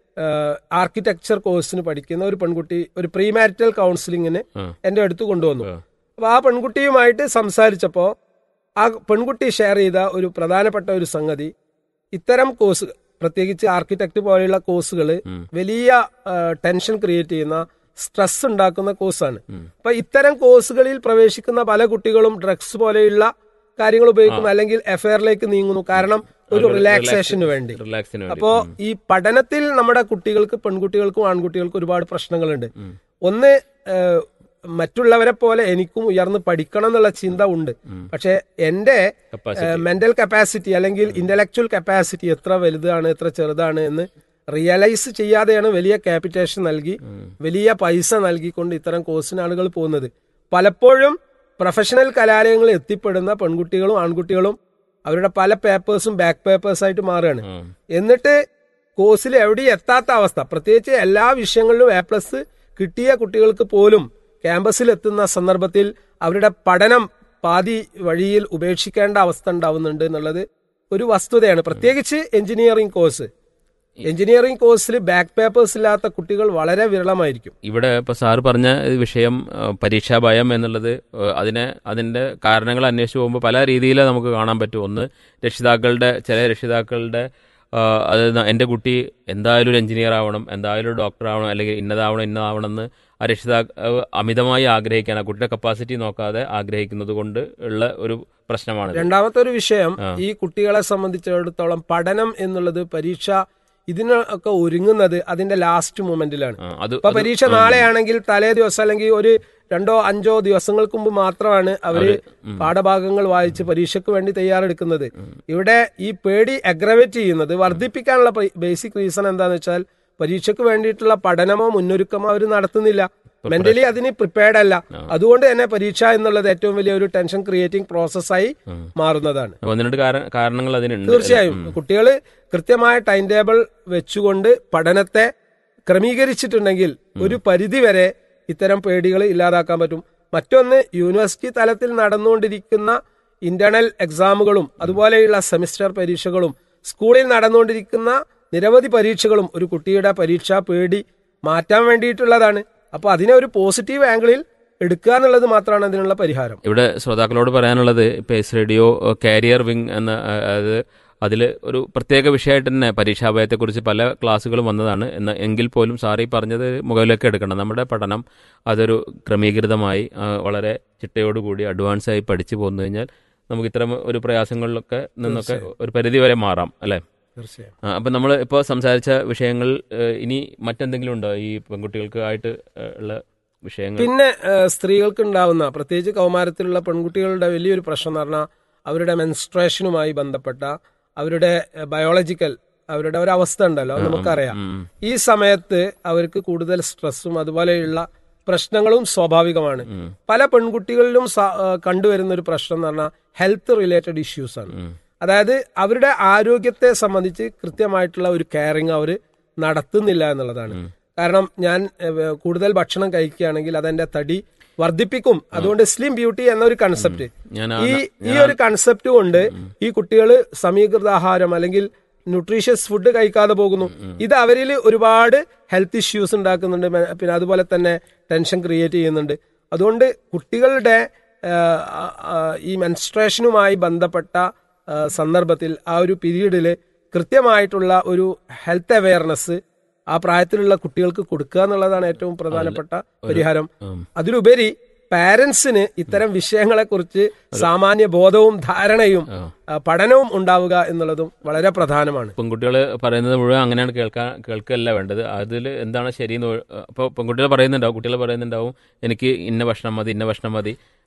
ആർക്കിടെക്ചർ കോഴ്സിന് പഠിക്കുന്ന ഒരു പെൺകുട്ടി ഒരു പ്രീ മാരിറ്റൽ കൗൺസിലിങ്ങിന് ഉം. എന്റെ അടുത്ത് കൊണ്ടുവന്നു. ഉം. അപ്പൊ ആ പെൺകുട്ടിയുമായിട്ട് സംസാരിച്ചപ്പോ ആ പെൺകുട്ടി ഷെയർ ചെയ്ത ഒരു പ്രധാനപ്പെട്ട ഒരു സംഗതി, ഇത്തരം കോഴ്സ് പ്രത്യേകിച്ച് ആർക്കിടെക്ട് പോലെയുള്ള കോഴ്സുകൾ ഉം. വലിയ ടെൻഷൻ ക്രിയേറ്റ് ചെയ്യുന്ന സ്ട്രെസ് ഉണ്ടാക്കുന്ന കോഴ്സാണ്. ഉം. അപ്പൊ ഇത്തരം കോഴ്സുകളിൽ പ്രവേശിക്കുന്ന പല കുട്ടികളും ഡ്രഗ്സ് പോലെയുള്ള കാര്യങ്ങൾ ഉപയോഗിക്കുന്നു, അല്ലെങ്കിൽ എഫയറിലേക്ക് നീങ്ങുന്നു. കാരണം ഒരു ഒരു റിലാക്സേഷന് വേണ്ടി. റിലാക്സിന് വേണ്ടി. അപ്പോ ഉം. ഈ പഠനത്തിൽ നമ്മുടെ കുട്ടികൾക്ക്, പെൺകുട്ടികൾക്കും ആൺകുട്ടികൾക്കും ഒരുപാട് പ്രശ്നങ്ങളുണ്ട്. ഉം. ഒന്ന്, ഏഹ്, മറ്റുള്ളവരെ പോലെ എനിക്കും ഉയർന്ന് പഠിക്കണം എന്നുള്ള ചിന്ത ഉണ്ട്. ഉം. പക്ഷെ എന്റെ Capacity. മെന്റൽ കപ്പാസിറ്റി അല്ലെങ്കിൽ ഇന്റലക്ച്വൽ കപ്പാസിറ്റി എത്ര വലുതാണ് എത്ര ചെറുതാണ് എന്ന് റിയലൈസ് ചെയ്യാതെയാണ് വലിയ ക്യാപിറ്റേഷൻ നൽകി വലിയ പൈസ നൽകിക്കൊണ്ട് ഇത്തരം കോഴ്സിന് ആളുകൾ പോകുന്നത്. പലപ്പോഴും പ്രൊഫഷണൽ കലാലയങ്ങളിൽ എത്തിപ്പെടുന്ന പെൺകുട്ടികളും ആൺകുട്ടികളും അവരുടെ പല പേപ്പേഴ്സും ബാക്ക് പേപ്പേഴ്സ് ആയിട്ട് മാറുകയാണ്. ഉം. എന്നിട്ട് കോഴ്സിൽ എവിടെയും എത്താത്ത അവസ്ഥ, പ്രത്യേകിച്ച് എല്ലാ വിഷയങ്ങളിലും എ പ്ലസ് കിട്ടിയ കുട്ടികൾക്ക് പോലും ക്യാമ്പസിൽ എത്തുന്ന സന്ദർഭത്തിൽ അവരുടെ പഠനം പാതി വഴിയിൽ ഉപേക്ഷിക്കേണ്ട അവസ്ഥ ഉണ്ടാവുന്നുണ്ട് എന്നുള്ളത് ഒരു വസ്തുതയാണ്. പ്രത്യേകിച്ച് എഞ്ചിനീയറിംഗ് കോഴ്സ് എഞ്ചിനീയറിംഗ് കോഴ്സിൽ ബാക്ക് പേപ്പേഴ്സ് ഇല്ലാത്ത കുട്ടികൾ വളരെ വിരളമായിരിക്കും. ഇവിടെ ഇപ്പൊ സാറ് പറഞ്ഞ ഇത് വിഷയം ആ, പരീക്ഷാ ഭയം എന്നുള്ളത്, ആ, അതിനെ അതിന്റെ കാരണങ്ങൾ അന്വേഷിച്ച് പോകുമ്പോൾ പല രീതിയിൽ നമുക്ക് കാണാൻ പറ്റും. ഒന്ന്, രക്ഷിതാക്കളുടെ ചില രക്ഷിതാക്കളുടെ ആ, അത് ന- എൻ്റെ കുട്ടി എന്തായാലും ഒരു എഞ്ചിനീയർ ആവണം, എന്തായാലും ഒരു ഡോക്ടർ ആവണം, അല്ലെങ്കിൽ ഇന്നതാവണം ഇന്നതാവണം എന്ന് ആ രക്ഷിതാ ആ, അമിതമായി ആഗ്രഹിക്കാൻ, ആ കുട്ടിയുടെ കപ്പാസിറ്റി നോക്കാതെ ആഗ്രഹിക്കുന്നത് കൊണ്ട് ഉള്ള ഒരു പ്രശ്നമാണ്. രണ്ടാമത്തെ ഒരു വിഷയം, ആ. ഈ കുട്ടികളെ സംബന്ധിച്ചിടത്തോളം പഠനം എന്നുള്ളത്, പരീക്ഷ ഇതിനൊക്കെ ഒരുങ്ങുന്നത് അതിന്റെ ലാസ്റ്റ് മൊമെന്റിലാണ്. ആ, അത് ഇപ്പൊ അത് പരീക്ഷ നാളെയാണെങ്കിൽ തലേ ദിവസം അല്ലെങ്കിൽ ഒരു രണ്ടോ അഞ്ചോ ദിവസങ്ങൾക്ക് മുമ്പ് മാത്രമാണ് അവര് പാഠഭാഗങ്ങൾ വായിച്ച് പരീക്ഷയ്ക്ക് വേണ്ടി തയ്യാറെടുക്കുന്നത്. ഇവിടെ ഈ പേടി അഗ്രവേറ്റ് ചെയ്യുന്നത്, വർദ്ധിപ്പിക്കാനുള്ള ബേസിക് റീസൺ എന്താന്ന് വെച്ചാൽ പരീക്ഷയ്ക്ക് വേണ്ടിയിട്ടുള്ള പഠനമോ മുന്നൊരുക്കമോ അവർ നടത്തുന്നില്ല. മെന്റലി അതിന് പ്രിപ്പയർഡ് അല്ല. അതുകൊണ്ട് തന്നെ പരീക്ഷ എന്നുള്ളത് ഏറ്റവും വലിയ ഒരു ടെൻഷൻ ക്രിയേറ്റിംഗ് പ്രോസസ്സായി മാറുന്നതാണ്. ഒന്ന് രണ്ട് കാര- കാരണങ്ങൾ അതിനുണ്ട്. തീർച്ചയായും കുട്ടികൾ കൃത്യമായ ടൈം ടേബിൾ വെച്ചുകൊണ്ട് പഠനത്തെ ക്രമീകരിച്ചിട്ടുണ്ടെങ്കിൽ ഒരു പരിധി വരെ ഇത്തരം പേടികൾ ഇല്ലാതാക്കാൻ പറ്റും. മറ്റൊന്ന്, യൂണിവേഴ്സിറ്റി തലത്തിൽ നടന്നുകൊണ്ടിരിക്കുന്ന ഇന്റേണൽ എക്സാമുകളും അതുപോലെയുള്ള സെമിസ്റ്റർ പരീക്ഷകളും സ്കൂളിൽ നടന്നുകൊണ്ടിരിക്കുന്ന നിരവധി പരീക്ഷകളും ഒരു കുട്ടിയുടെ പരീക്ഷാ പേടി മാറ്റാൻ വേണ്ടിയിട്ടുള്ളതാണ്. അപ്പൊ അതിനെ ഒരു പോസിറ്റീവ് ആംഗിളിൽ എടുക്കുക എന്നുള്ളത് മാത്രമാണ് അതിനുള്ള പരിഹാരം. ഇവിടെ ശ്രോതാക്കളോട് പറയാനുള്ളത്, പേസ് റേഡിയോ കാരിയർ വിങ് എന്ന അത് അതിൽ ഒരു പ്രത്യേക വിഷയമായിട്ട് തന്നെ പരീക്ഷാഭയത്തെക്കുറിച്ച് പല ക്ലാസ്സുകളും വന്നതാണ്. എന്ന എങ്കിൽ പോലും സാറി പറഞ്ഞത് മുകളിലേക്ക് എടുക്കണം. നമ്മുടെ പഠനം അതൊരു ക്രമീകൃതമായി ആ, വളരെ ചിട്ടയോടുകൂടി അഡ്വാൻസായി പഠിച്ചു പോന്നു കഴിഞ്ഞാൽ നമുക്ക് ഇത്തരം ഒരു പ്രയാസങ്ങളിലൊക്കെ നിന്നൊക്കെ ഒരു പരിധി വരെ മാറാം അല്ലേ. തീർച്ചയായും. ആ, അപ്പം നമ്മൾ ഇപ്പോൾ സംസാരിച്ച വിഷയങ്ങൾ ഏഹ്, ഇനി മറ്റെന്തെങ്കിലും ഉണ്ടോ ഈ പെൺകുട്ടികൾക്ക് ആയിട്ട് ഏഹ്, ഉള്ള വിഷയങ്ങൾ? പിന്നെ ഏഹ്, സ്ത്രീകൾക്ക് ഉണ്ടാവുന്ന, പ്രത്യേകിച്ച് കൗമാരത്തിലുള്ള പെൺകുട്ടികളുടെ വലിയൊരു പ്രശ്നം എന്ന് പറഞ്ഞാൽ അവരുടെ മെൻസ്ട്രേഷനുമായി ബന്ധപ്പെട്ട അവരുടെ ബയോളജിക്കൽ അവരുടെ ഒരു അവസ്ഥ ഉണ്ടല്ലോ, അത് നമുക്കറിയാം. ഉം. ഈ സമയത്ത് അവർക്ക് കൂടുതൽ സ്ട്രെസ്സും അതുപോലെയുള്ള പ്രശ്നങ്ങളും സ്വാഭാവികമാണ്. പല പെൺകുട്ടികളിലും സ- ഏഹ്, കണ്ടുവരുന്ന ഒരു പ്രശ്നം എന്ന് പറഞ്ഞാൽ ഹെൽത്ത് റിലേറ്റഡ് ഇഷ്യൂസ് ആണ്. അതായത് അവരുടെ ആരോഗ്യത്തെ സംബന്ധിച്ച് കൃത്യമായിട്ടുള്ള ഒരു കെയറിങ് അവർ നടത്തുന്നില്ല എന്നുള്ളതാണ്. കാരണം ഞാൻ ഏഹ്, കൂടുതൽ ഭക്ഷണം കഴിക്കുകയാണെങ്കിൽ അതെന്റെ തടി വർദ്ധിപ്പിക്കും, അതുകൊണ്ട് സ്ലിം ബ്യൂട്ടി എന്നൊരു കൺസെപ്റ്റ്, ഞാൻ ഈ ഈ ഒരു കൺസെപ്റ്റ് കൊണ്ട് ഈ കുട്ടികൾ സമീകൃത ആഹാരം അല്ലെങ്കിൽ ന്യൂട്രീഷ്യസ് ഫുഡ് കഴിക്കാതെ പോകുന്നു. ഇത് അവരിൽ ഒരുപാട് ഹെൽത്ത് ഇഷ്യൂസ് ഉണ്ടാക്കുന്നുണ്ട്. മെ- പിന്നെ അതുപോലെ തന്നെ ടെൻഷൻ ക്രിയേറ്റ് ചെയ്യുന്നുണ്ട്. അതുകൊണ്ട് കുട്ടികളുടെ ഏഹ്, ആ, ഈ മെൻസ്ട്രേഷനുമായി ബന്ധപ്പെട്ട ആ, സന്ദർഭത്തിൽ ആ ഒരു പീരീഡിൽ കൃത്യമായിട്ടുള്ള ഒരു ഹെൽത്ത് അവയർനെസ് ആ പ്രായത്തിലുള്ള കുട്ടികൾക്ക് കൊടുക്കുക എന്നുള്ളതാണ് ഏറ്റവും പ്രധാനപ്പെട്ട പരിഹാരം. അതിലുപരി പാരന്റ്സിന് ഇത്തരം വിഷയങ്ങളെ കുറിച്ച് സാമാന്യ ബോധവും ധാരണയും ആ, പഠനവും ഉണ്ടാവുക എന്നുള്ളതും വളരെ പ്രധാനമാണ്. പെൺകുട്ടികൾ പറയുന്നത് മുഴുവൻ അങ്ങനെയാണ് കേൾക്കാൻ കേൾക്കുകയല്ല വേണ്ടത്. അതിൽ എന്താണ് ശരിയെന്ന് അപ്പോൾ പെൺകുട്ടികൾ പറയുന്നുണ്ടാവും, കുട്ടികൾ പറയുന്നുണ്ടാവും എനിക്ക് ഇന്ന ഭക്ഷണം മതി ഇന്ന ഭക്ഷണം മതി.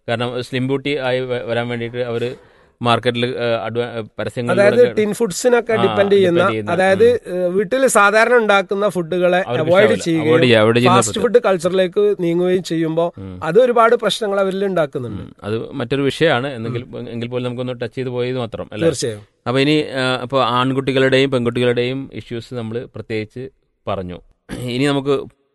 കാരണം സ്ലിം ബ്യൂട്ടി ആയി വ- വരാൻ വേണ്ടിയിട്ട് അവർ മാർക്കറ്റിൽ അതായത് പരസ്യങ്ങളിലൂടെ ടിൻ ഫുഡ്സിനൊക്കെ ആ, ഡിപ്പെൻഡ് ചെയ്യുന്ന depend ചെയ്യുന്ന, അതായത് വീട്ടിൽ സാധാരണ ഉണ്ടാക്കുന്ന ഫുഡുകളെ അവർക്ക് അവോയ്ഡ് ഇഷ്ടാവില്ല. avoid ചെയ്യുകയും ചെയ്യുക, avoid ചെയ്യുന്ന ഫാസ്റ്റ് ഫുഡ് കൾച്ചറിലേക്ക് നീങ്ങുകയും ചെയ്യുമ്പോൾ അത് ഒരുപാട് പ്രശ്നങ്ങൾ അവരിൽ ഉണ്ടാക്കുന്നുണ്ട്. അത് മറ്റൊരു വിഷയമാണ് എന്നെങ്കിൽ എങ്കിൽ പോലും നമുക്കൊന്ന് ടച്ച് ചെയ്ത് പോയത് മാത്രം അല്ലേ. തീർച്ചയായും. അപ്പോൾ ഇനി അപ്പോൾ ആൺകുട്ടികളുടെയും പെൺകുട്ടികളുടെയും ഇഷ്യൂസ് നമ്മൾ പ്രത്യേകിച്ച് പറഞ്ഞു. ഇനി നമുക്ക്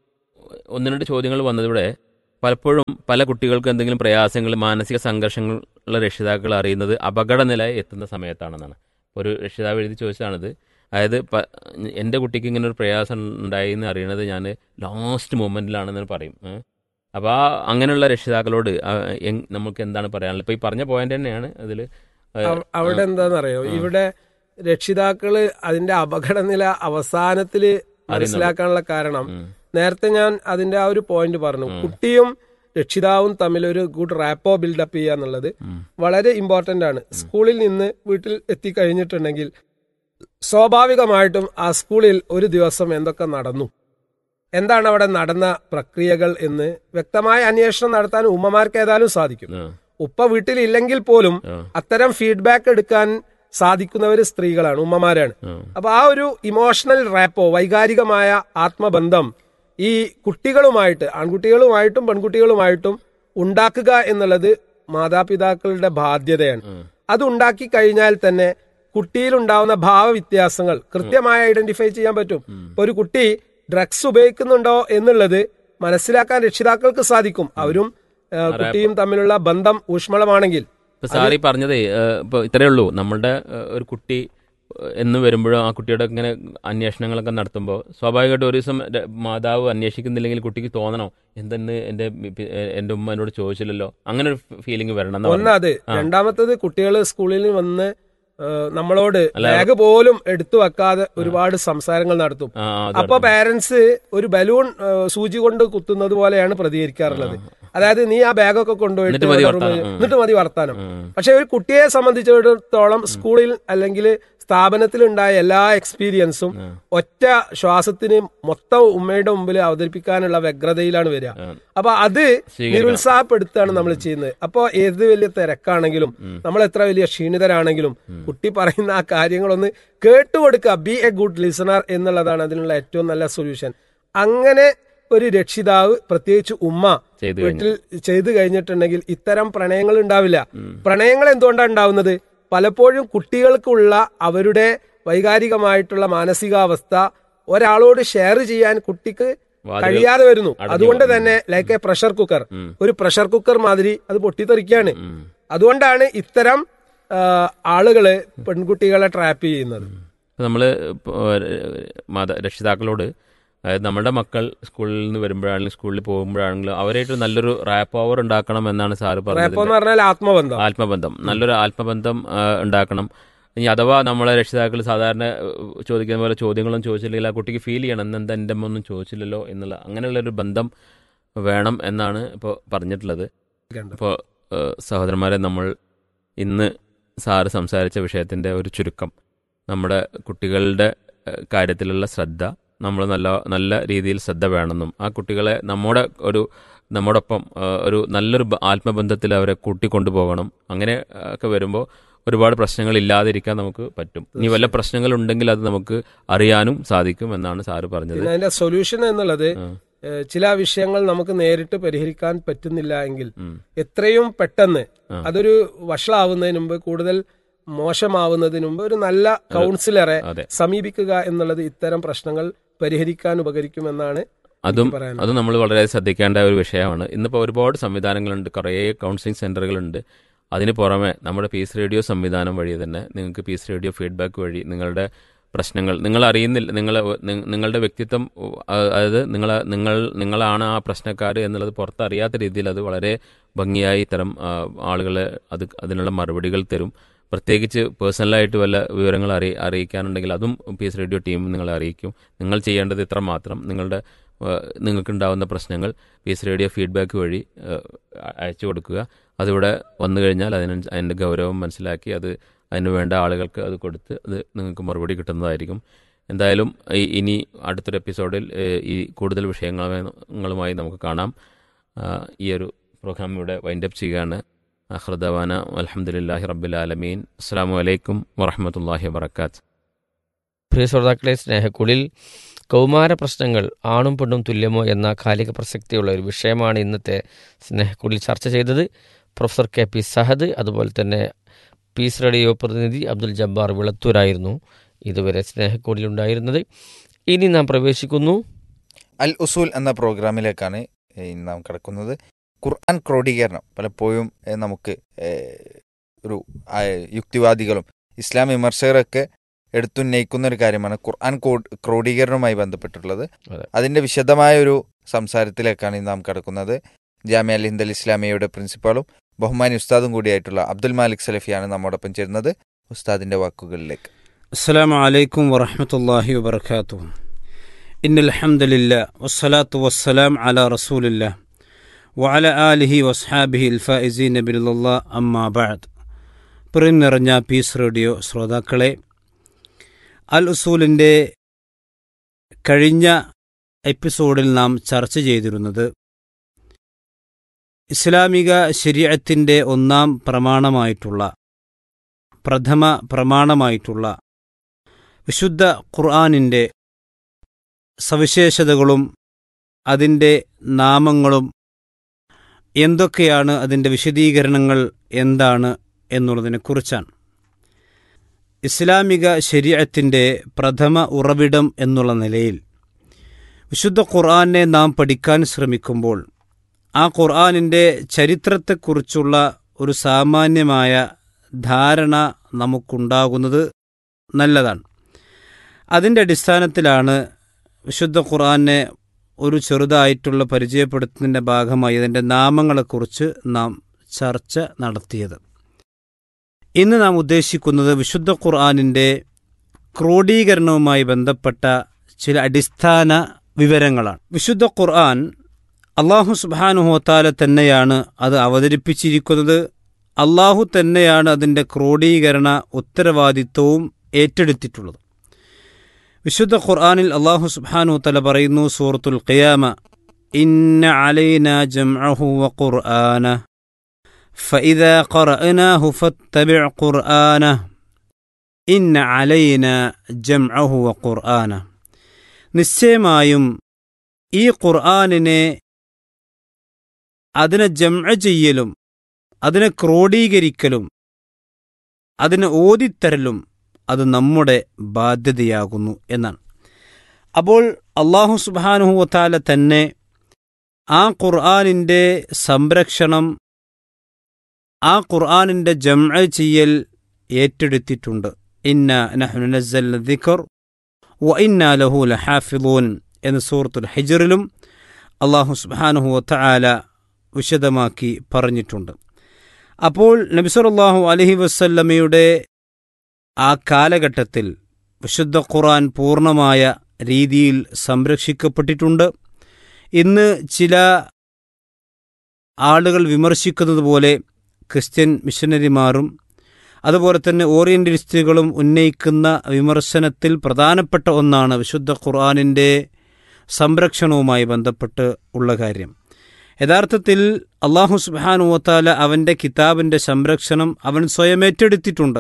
ഒന്ന് രണ്ട് ചോദ്യങ്ങൾ വന്നതിവിടെ പലപ്പോഴും പല കുട്ടികൾക്ക് എന്തെങ്കിലും പ്രയാസങ്ങൾ, മാനസിക സംഘർഷങ്ങളുള്ള രക്ഷിതാക്കൾ അറിയുന്നത് അപകടനില എത്തുന്ന സമയത്താണെന്നാണ്. ഒരു രക്ഷിതാവ് എഴുതി ചോദിച്ചതാണിത്. അതായത് പ- എൻ്റെ കുട്ടിക്ക് ഇങ്ങനെ ഒരു പ്രയാസം ഉണ്ടായി എന്ന് അറിയണത് ഞാൻ ലാസ്റ്റ് മൊമെൻറ്റിലാണെന്ന് പറയും. ഏ. അപ്പോൾ ആ അങ്ങനെയുള്ള രക്ഷിതാക്കളോട് ആ, എങ്- നമുക്ക് എന്താണ് പറയാനുള്ളത്? ഇപ്പോൾ ഈ പറഞ്ഞ പോയിന്റ് തന്നെയാണ് അതിൽ. അവ- അവിടെ എന്താണെന്നറിയോ, ഇവിടെ രക്ഷിതാക്കള് അതിന്റെ അപകടനില അവസാനത്തില് മനസ്സിലാക്കാനുള്ള കാരണം, നേരത്തെ ഞാൻ അതിന്റെ ആ ഒരു പോയിന്റ് പറഞ്ഞു, കുട്ടിയും രക്ഷിതാവും തമ്മിൽ ഒരു ഗുഡ് റാപ്പോ ബിൽഡപ്പ് ചെയ്യുക എന്നുള്ളത് വളരെ ഇമ്പോർട്ടന്റ് ആണ്. സ്കൂളിൽ നിന്ന് വീട്ടിൽ എത്തിക്കഴിഞ്ഞിട്ടുണ്ടെങ്കിൽ സ്വാഭാവികമായിട്ടും ആ സ്കൂളിൽ ഒരു ദിവസം എന്തൊക്കെ നടന്നു, എന്താണ് അവിടെ നടന്ന പ്രക്രിയകൾ എന്ന് വ്യക്തമായ അന്വേഷണം നടത്താൻ ഉമ്മമാർക്ക് ഏതായാലും സാധിക്കും. ഉപ്പ വീട്ടിലില്ലെങ്കിൽ പോലും അത്തരം ഫീഡ്ബാക്ക് എടുക്കാൻ സാധിക്കുന്നവർ സ്ത്രീകളാണ്, ഉമ്മമാരാണ്. അപ്പൊ ആ ഒരു ഇമോഷണൽ റാപ്പോ, വൈകാരികമായ ആത്മബന്ധം ഈ കുട്ടികളുമായിട്ട്, ആൺകുട്ടികളുമായിട്ടും പെൺകുട്ടികളുമായിട്ടും ഉണ്ടാക്കുക എന്നുള്ളത് മാതാപിതാക്കളുടെ ബാധ്യതയാണ്. അത് ഉണ്ടാക്കി കഴിഞ്ഞാൽ തന്നെ കുട്ടിയിലുണ്ടാവുന്ന ഭാവവ്യത്യാസങ്ങൾ കൃത്യമായി ഐഡന്റിഫൈ ചെയ്യാൻ പറ്റും. ഇപ്പൊ ഒരു കുട്ടി ഡ്രഗ്സ് ഉപയോഗിക്കുന്നുണ്ടോ എന്നുള്ളത് മനസ്സിലാക്കാൻ രക്ഷിതാക്കൾക്ക് സാധിക്കും. അവരും ഏഹ്, കുട്ടിയും തമ്മിലുള്ള ബന്ധം ഊഷ്മളമാണെങ്കിൽ. ഇപ്പൊ സാറി പറഞ്ഞതേ ഇപ്പൊ ഇത്രയേ ഉള്ളൂ. നമ്മളുടെ ഏഹ്, ഒരു കുട്ടി ഏഹ്, എന്ന് വരുമ്പോഴും ആ കുട്ടിയുടെ ഇങ്ങനെ അന്വേഷണങ്ങളൊക്കെ നടത്തുമ്പോൾ സ്വാഭാവികമായിട്ട് ഒരു ദിവസം ര- മാതാവ് അന്വേഷിക്കുന്നില്ലെങ്കിൽ കുട്ടിക്ക് തോന്നണം, എന്തെന്ന് എന്റെ പി- ഏഹ്, എന്റെ ഉമ്മ എന്നോട് ചോദിച്ചില്ലല്ലോ, അങ്ങനെ ഒരു ഫീലിംഗ് വരണം എന്നാ ഒന്ന് പറഞ്ഞത്. അത്. രണ്ടാമത്തത്, കുട്ടികൾ സ്കൂളിൽ വന്ന് ഏഹ്, നമ്മളോട് ബാഗ് പോലും എടുത്തു വെക്കാതെ ഒരുപാട് സംസാരങ്ങൾ നടത്തും. ആ, അത് അപ്പൊ പാരന്റ്സ് ഒരു ബലൂൺ ഏഹ്, സൂചി കൊണ്ട് കുത്തുന്നത് പോലെയാണ് പ്രതികരിക്കാറുള്ളത്. അതായത് നീ ആ ബാഗൊക്കെ കൊണ്ടുപോയിട്ട് എന്നിട്ട് മതി അവിടെ വർത്താനം. room ൽ- ഉം. എന്നിട്ട് മതി വർത്താനം. പക്ഷെ ഒരു കുട്ടിയെ സംബന്ധിച്ചിടത്തോളം സ്കൂളിൽ അല്ലെങ്കിൽ സ്ഥാപനത്തിൽ ഉണ്ടായ എല്ലാ എക്സ്പീരിയൻസും ഒറ്റ ശ്വാസത്തിന് മൊത്തം ഉമ്മയുടെ മുമ്പിൽ അവതരിപ്പിക്കാനുള്ള വ്യഗ്രതയിലാണ് വരിക. അപ്പൊ അത് നിരുത്സാഹപ്പെടുത്താണ് നമ്മൾ ചെയ്യുന്നത്. അപ്പൊ ഏത് വലിയ തിരക്കാണെങ്കിലും നമ്മൾ എത്ര വലിയ ക്ഷീണിതരാണെങ്കിലും കുട്ടി പറയുന്ന ആ കാര്യങ്ങളൊന്ന് കേട്ടുകൊടുക്കുക. ബി എ ഗുഡ് ലിസണർ എന്നുള്ളതാണ് അതിനുള്ള ഏറ്റവും നല്ല സൊല്യൂഷൻ. അങ്ങനെ ഒരു രക്ഷിതാവ്, പ്രത്യേകിച്ച് ഉമ്മ ചെയ്തു വീട്ടിൽ ചെയ്തു കഴിഞ്ഞിട്ടുണ്ടെങ്കിൽ ഇത്തരം പ്രണയങ്ങൾ ഉണ്ടാവില്ല. പ്രണയങ്ങൾ എന്തുകൊണ്ടാണ് ഉണ്ടാവുന്നത്? പലപ്പോഴും കുട്ടികൾക്കുള്ള അവരുടെ വൈകാരികമായിട്ടുള്ള മാനസികാവസ്ഥ ഒരാളോട് ഷെയർ ചെയ്യാൻ കുട്ടിക്ക് കഴിയാതെ വരുന്നു. അതുകൊണ്ട് തന്നെ ലൈക്ക് എ പ്രഷർ കുക്കർ, ഒരു പ്രഷർ കുക്കർ മാതിരി അത് പൊട്ടിത്തെറിക്കുകയാണ്. അതുകൊണ്ടാണ് ഇത്തരം ആ, ആളുകള് പെൺകുട്ടികളെ ട്രാപ്പ് ചെയ്യുന്നത്. നമ്മൾ മാതാ രക്ഷിതാക്കളോട്, അതായത് നമ്മുടെ മക്കൾ സ്കൂളിൽ നിന്ന് വരുമ്പോഴാണെങ്കിലും സ്കൂളിൽ പോകുമ്പോഴാണെങ്കിലും അവരായിട്ട് നല്ലൊരു റാപ്പ് ഓവർ ഉണ്ടാക്കണം എന്നാണ് സാറ് റാപ്പോ പറഞ്ഞത്. എന്ന് പറഞ്ഞാൽ ആത്മബന്ധം. ആത്മബന്ധം, നല്ലൊരു ആത്മബന്ധം ആ, ഉണ്ടാക്കണം. ഇനി അഥവാ നമ്മളെ രക്ഷിതാക്കൾ സാധാരണ ഏഹ്, ചോദിക്കുന്ന പോലെ ചോദ്യങ്ങളൊന്നും ചോദിച്ചില്ലെങ്കിൽ ആ കുട്ടിക്ക് ഫീൽ ചെയ്യണം, എന്നെന്താ എൻ്റെ അമ്മ ഒന്നും ചോദിച്ചില്ലല്ലോ എന്നുള്ള അങ്ങനെയുള്ളൊരു ബന്ധം വേണം എന്നാണ് ഇപ്പോൾ പറഞ്ഞിട്ടുള്ളത്. ഇപ്പോൾ സഹോദരന്മാരെ, നമ്മൾ ഇന്ന് സാറ് സംസാരിച്ച വിഷയത്തിൻ്റെ ഒരു ചുരുക്കം, നമ്മുടെ കുട്ടികളുടെ ഏഹ്, കാര്യത്തിലുള്ള ശ്രദ്ധ, നമ്മൾ നല്ല നല്ല രീതിയിൽ ശ്രദ്ധ വേണമെന്നും ആ കുട്ടികളെ നമ്മുടെ ഒരു നമ്മോടൊപ്പം ഏഹ്, ഒരു നല്ലൊരു ബ- ആത്മബന്ധത്തിൽ അവരെ കൂട്ടിക്കൊണ്ടുപോകണം. അങ്ങനെ ഏഹ്, ഒക്കെ വരുമ്പോൾ ഒരുപാട് പ്രശ്നങ്ങൾ ഇല്ലാതിരിക്കാൻ നമുക്ക് പറ്റും. ഇനി വല്ല പ്രശ്നങ്ങളുണ്ടെങ്കിൽ അത് നമുക്ക് അറിയാനും സാധിക്കും എന്നാണ് സാറ് പറഞ്ഞത്. പിന്നെ അതിന്റെ സൊല്യൂഷൻ എന്നുള്ളത് ഏഹ്, ചില വിഷയങ്ങൾ നമുക്ക് നേരിട്ട് പരിഹരിക്കാൻ പറ്റുന്നില്ല എങ്കിൽ എത്രയും പെട്ടെന്ന് അതൊരു വഷളാവുന്നതിന് മുമ്പ്, കൂടുതൽ മോശമാവുന്നതിന് മുമ്പ് ഒരു നല്ല കൗൺസിലറെ അതെ. സമീപിക്കുക എന്നുള്ളത് ഇത്തരം പ്രശ്നങ്ങൾ പരിഹരിക്കാൻ ഉപകരിക്കുമെന്നാണ് അതും എനിക്ക് പറയാനുള്ളത്. അത് നമ്മൾ വളരെ ശ്രദ്ധിക്കേണ്ട ഒരു വിഷയമാണ്. ഇന്നിപ്പോൾ ഒരുപാട് സംവിധാനങ്ങളുണ്ട്, കുറേ കൗൺസിലിംഗ് സെൻ്ററുകളുണ്ട്. അതിന് പുറമെ നമ്മുടെ പീസ് റേഡിയോ സംവിധാനം വഴി തന്നെ നിങ്ങൾക്ക് പീസ് റേഡിയോ ഫീഡ്ബാക്ക് വഴി നിങ്ങളുടെ പ്രശ്നങ്ങൾ നിങ്ങൾ അറിയുന്നില്ല, നിങ്ങൾ നിങ്ങളുടെ വ്യക്തിത്വം, അതായത് നിങ്ങൾ നിങ്ങൾ നിങ്ങളാണ് ആ പ്രശ്നക്കാർ എന്നുള്ളത് പുറത്തറിയാത്ത രീതിയിൽ അത് വളരെ ഭംഗിയായി ഇത്തരം ആളുകളെ അത് അതിനുള്ള മറുപടികൾ തരും. പ്രത്യേകിച്ച് പേഴ്സണലായിട്ട് വല്ല വിവരങ്ങൾ അറിയി അറിയിക്കാനുണ്ടെങ്കിൽ അതും പീസ് റേഡിയോ ടീം നിങ്ങളെ അറിയിക്കും. നിങ്ങൾ ചെയ്യേണ്ടത് ഇത്ര മാത്രം, നിങ്ങളുടെ നിങ്ങൾക്കുണ്ടാവുന്ന പ്രശ്നങ്ങൾ പീസ് റേഡിയോ ഫീഡ്ബാക്ക് വഴി അയച്ചു കൊടുക്കുക. അതിവിടെ വന്നു കഴിഞ്ഞാൽ അതിന് അതിൻ്റെ ഗൗരവം മനസ്സിലാക്കി അത് അതിന് വേണ്ട ആളുകൾക്ക് അത് കൊടുത്ത് അത് നിങ്ങൾക്ക് മറുപടി കിട്ടുന്നതായിരിക്കും. എന്തായാലും ഇനി അടുത്തൊരു എപ്പിസോഡിൽ ഈ കൂടുതൽ വിഷയങ്ങളുമായി നമുക്ക് കാണാം. ഈ ഒരു പ്രോഗ്രാം ഇവിടെ വൈൻഡപ്പ് ചെയ്യുകയാണ്. അഖ്റദവാന അൽഹംദുലില്ലാഹി റബ്ബിൽ ആലമീൻ. അസ്സലാമു അലൈക്കും വറഹ്മത്തുള്ളാഹി വബറകാത്ത്. പ്രിയ ശ്രോതാക്കളെ, സ്നേഹക്കുളിൽ കൗമാര പ്രശ്നങ്ങൾ ആണും പെണ്ണും തുല്യമോ എന്ന കാലിക പ്രസക്തിയുള്ള ഒരു വിഷയമാണ് ഇന്നത്തെ സ്നേഹക്കുളിൽ ചർച്ച ചെയ്തത്. പ്രൊഫസർ കെ പി സഹദ്, അതുപോലെ തന്നെ പീസ് റേഡിയോ പ്രതിനിധി അബ്ദുൽ ജബ്ബാർ വിളത്തൂരായിരുന്നു ഇതുവരെ സ്നേഹക്കുളിലുണ്ടായിരുന്നത്. ഇനി നാം പ്രവേശിക്കുന്നു അൽ ഉസൂൽ എന്ന പ്രോഗ്രാമിലേക്കാണ് ഇന്ന് നാം കിടക്കുന്നത്. ഖുർആൻ ക്രോഡീകരണം പലപ്പോഴും ഏഹ്, നമുക്ക് ഏഹ്, ഒരു ആ, യുക്തിവാദികളും ഇസ്ലാം വിമർശകരൊക്കെ എടുത്തുന്നയിക്കുന്ന ഒരു കാര്യമാണ് ഖുർആൻ കോ- ക്രോഡീകരണവുമായി ബന്ധപ്പെട്ടുള്ളത്. അതെ. അതിൻ്റെ വിശദമായ ഒരു സംസാരത്തിലേക്കാണ് ഇന്ന് നാം കിടക്കുന്നത്. ജാമിഅ അൽ ഹിന്ദ് അൽ ഇസ്ലാമിയയുടെ പ്രിൻസിപ്പാളും ബഹുമാനി ഉസ്താദും കൂടിയായിട്ടുള്ള അബ്ദുൽ മാലിക് സലഫിയാണ് നമ്മോടൊപ്പം ചേരുന്നത്. ഉസ്താദിന്റെ വാക്കുകളിലേക്ക്. السلام عليكم ورحمة الله وبركاته. إن الحمد لله والصلاة والسلام على رسول الله وعلى آله وأصحابه الفائزين برضا الله أما بعد. പ്രിയം നിറഞ്ഞ പീസ് റേഡിയോ ശ്രോതാക്കളെ, അൽ ഉസൂലിൻ്റെ കഴിഞ്ഞ എപ്പിസോഡിൽ നാം ചർച്ച ചെയ്തിരുന്നത് ഇസ്ലാമിക ശരീഅത്തിൻ്റെ ഒന്നാം പ്രമാണമായിട്ടുള്ള പ്രഥമ പ്രമാണമായിട്ടുള്ള വിശുദ്ധ ഖുർആനിൻ്റെ സവിശേഷതകളും അതിൻ്റെ നാമങ്ങളും എന്തൊക്കെയാണ്, അതിൻ്റെ വിശദീകരണങ്ങൾ എന്താണ് എന്നുള്ളതിനെക്കുറിച്ചാണ്. ഇസ്ലാമിക ശരീഅത്തിൻ്റെ പ്രഥമ ഉറവിടം എന്നുള്ള നിലയിൽ വിശുദ്ധ ഖുർആനെ നാം പഠിക്കാൻ ശ്രമിക്കുമ്പോൾ ആ ഖുർആനിൻ്റെ ചരിത്രത്തെക്കുറിച്ചുള്ള ഒരു സാമാന്യമായ ധാരണ നമുക്കുണ്ടാകുന്നത് നല്ലതാണ്. അതിൻ്റെ അടിസ്ഥാനത്തിലാണ് വിശുദ്ധ ഖുർആനെ ഒരു ചെറുതായിട്ടുള്ള പരിചയപ്പെടുത്തുന്നതിൻ്റെ ഭാഗമായി അതിൻ്റെ നാമങ്ങളെക്കുറിച്ച് നാം ചർച്ച നടത്തിയത്. ഇന്ന് നാം ഉദ്ദേശിക്കുന്നത് വിശുദ്ധ ഖുർആനിൻ്റെ ക്രോഡീകരണവുമായി ബന്ധപ്പെട്ട ചില അടിസ്ഥാന വിവരങ്ങളാണ്. വിശുദ്ധ ഖുർആൻ അള്ളാഹു സുബ്ഹാനഹു വ തആല തന്നെയാണ് അത് അവതരിപ്പിച്ചിരിക്കുന്നത്. അള്ളാഹു തന്നെയാണ് അതിൻ്റെ ക്രോഡീകരണ ഉത്തരവാദിത്വവും ഏറ്റെടുത്തിട്ടുള്ളത്. വിശുദ്ധ ഖുർആനിൽ അള്ളാഹു സുബ്ഹാനഹു വ തആല പറയുന്നു, സൂറത്തുൽ ഖിയാമ, ഇന്ന അലൈനാ ജംഅഹു വ ഖുർആനഹു ഫഇദാ ഖറഅനാഹു ഫത്തബിഅ് ഖുർആനഹു ഇന്ന അലൈനാ ജംഅഹു വ ഖുർആനഹു. നിശ്ചയമായും ഈ ഖുർആനിനെ അതിനെ ജംഅ ചെയ്യലും അതിനെ ക്രോഡീകരിക്കലും അതിനെ ഓതിത്തരലും അത് നമ്മുടെ ബാധ്യതയാകുന്നു എന്നാണ്. അപ്പോൾ അല്ലാഹു സുബ്ഹാനഹു വ തആല തന്നെ ആ ഖുർആനിൻ്റെ സംരക്ഷണം, ആ ഖുർആനിൻ്റെ ജംഅ ചെയ്യൽ ഏറ്റെടുത്തിട്ടുണ്ട്. ഇന്നാ നഹ്നു നസ്സൽന ദിക്ർ വ ഇന്നാ ലഹു ലഹാഫിളൂൻ എന്ന സൂറത്തുൽ ഹിജ്റിലും അല്ലാഹു സുബ്ഹാനഹു വ തആല വിശദമാക്കി പറഞ്ഞിട്ടുണ്ട്. അപ്പോൾ നബി സല്ലല്ലാഹു അലൈഹി വസല്ലമയുടെ ആ കാലഘട്ടത്തിൽ വിശുദ്ധ ഖുർആൻ പൂർണ്ണമായ രീതിയിൽ സംരക്ഷിക്കപ്പെട്ടിട്ടുണ്ട്. ഇന്ന് ചില ആളുകൾ വിമർശിക്കുന്നത് പോലെ ക്രിസ്ത്യൻ മിഷനറിമാരും അതുപോലെ തന്നെ ഓറിയന്റലിസ്റ്റുകളും ഉന്നയിക്കുന്ന വിമർശനത്തിൽ പ്രധാനപ്പെട്ട ഒന്നാണ് വിശുദ്ധ ഖുർആനിൻ്റെ സംരക്ഷണവുമായി ബന്ധപ്പെട്ട് ഉള്ള കാര്യം. യഥാർത്ഥത്തിൽ അല്ലാഹു സുബ്ഹാനഹു വ തആല അവൻ്റെ കിതാബിൻ്റെ സംരക്ഷണം അവൻ സ്വയം ഏറ്റെടുത്തിട്ടുണ്ട്.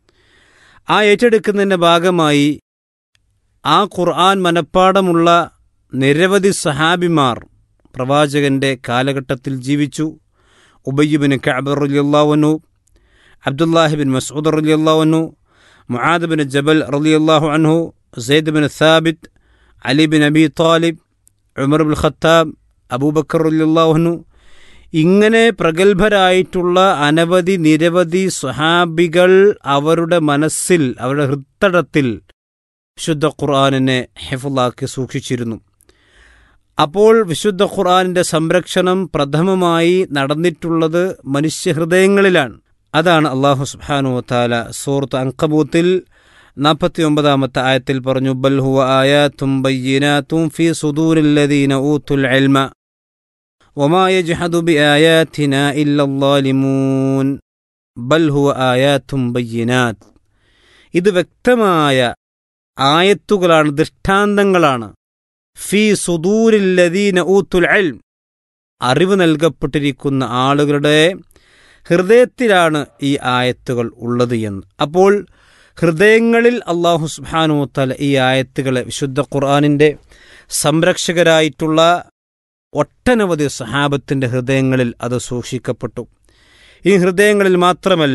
ആ ഏറ്റെടുക്കുന്നതിൻ്റെ ഭാഗമായി ആ ഖുർആൻ മനഃപ്പാടമുള്ള നിരവധി സഹാബിമാർ പ്രവാചകൻ്റെ കാലഘട്ടത്തിൽ ജീവിച്ചു. ഉബയ്യ് ബിൻ കഅബ് റളിയല്ലാഹു അൻഹു, അബ്ദുല്ലാഹി ബിൻ മസ്ഊദ് റളിയല്ലാഹു അൻഹു, മുആദ് ബിൻ ജബൽ റളിയല്ലാഹു അൻഹു, Syed bin Sabith, Ali bin Abi Talib, Umar bin Khattab, Abubakar റളിയല്ലാഹു അൻഹു, ഇങ്ങനെ പ്രഗത്ഭരായിട്ടുള്ള അനവധി നിരവധി സ്വഹാബികൾ അവരുടെ മനസ്സിൽ, അവരുടെ ഹൃത്തടത്തിൽ വിശുദ്ധ ഖുർആനിനെ ഹിഫ്ളാക്കി സൂക്ഷിച്ചിരുന്നു. അപ്പോൾ വിശുദ്ധ ഖുർആനിൻ്റെ സംരക്ഷണം പ്രഥമമായി നടന്നിട്ടുള്ളത് മനുഷ്യഹൃദയങ്ങളിലാണ്. അതാണ് അല്ലാഹു സുബ്ഹാനഹു വ തആല സൂറത്ത് അൻകബൂത്തിൽ നാൽപ്പത്തി ഒമ്പതാമത്തെ ആയത്തിൽ പറഞ്ഞു, ബൽ ഹുവ ആയാതും ബയ്യിനാതും ഫീ സുദൂരിൽ ലദീന ഊതുൽ ഇൽമ വമാ യജ്ഹദു ബിആയാതിനാ ഇല്ലല്ലാലിമൂൻ. ബൽ ഹുവ ആയാതും ബയ്യിനാത്ത്. ഇത് വ്യക്തമായ ആയത്തുകളാണ്, ദൃഷ്ടാന്തങ്ങളാണ്. ഫീ സുദൂരിൽ ലദീന ഊതുൽ ഇൽം. അറിവ് നൽകപ്പെട്ടിരിക്കുന്ന ആളുകളുടെ ഹൃദയത്തിലാണ് ഈ ആയത്തുകൾ ഉള്ളത് എന്ന്. അപ്പോൾ ഹൃദയങ്ങളിൽ അല്ലാഹു സുബ്ഹാനഹു വ തആല ഈ ആയത്തുകളെ, വിശുദ്ധ ഖുർആനിൻ്റെ സംരക്ഷകരായിട്ടുള്ള ഒട്ടനവധി സഹാബത്തിൻ്റെ ഹൃദയങ്ങളിൽ അത് സൂക്ഷിക്കപ്പെട്ടു. ഈ ഹൃദയങ്ങളിൽ മാത്രമല്ല,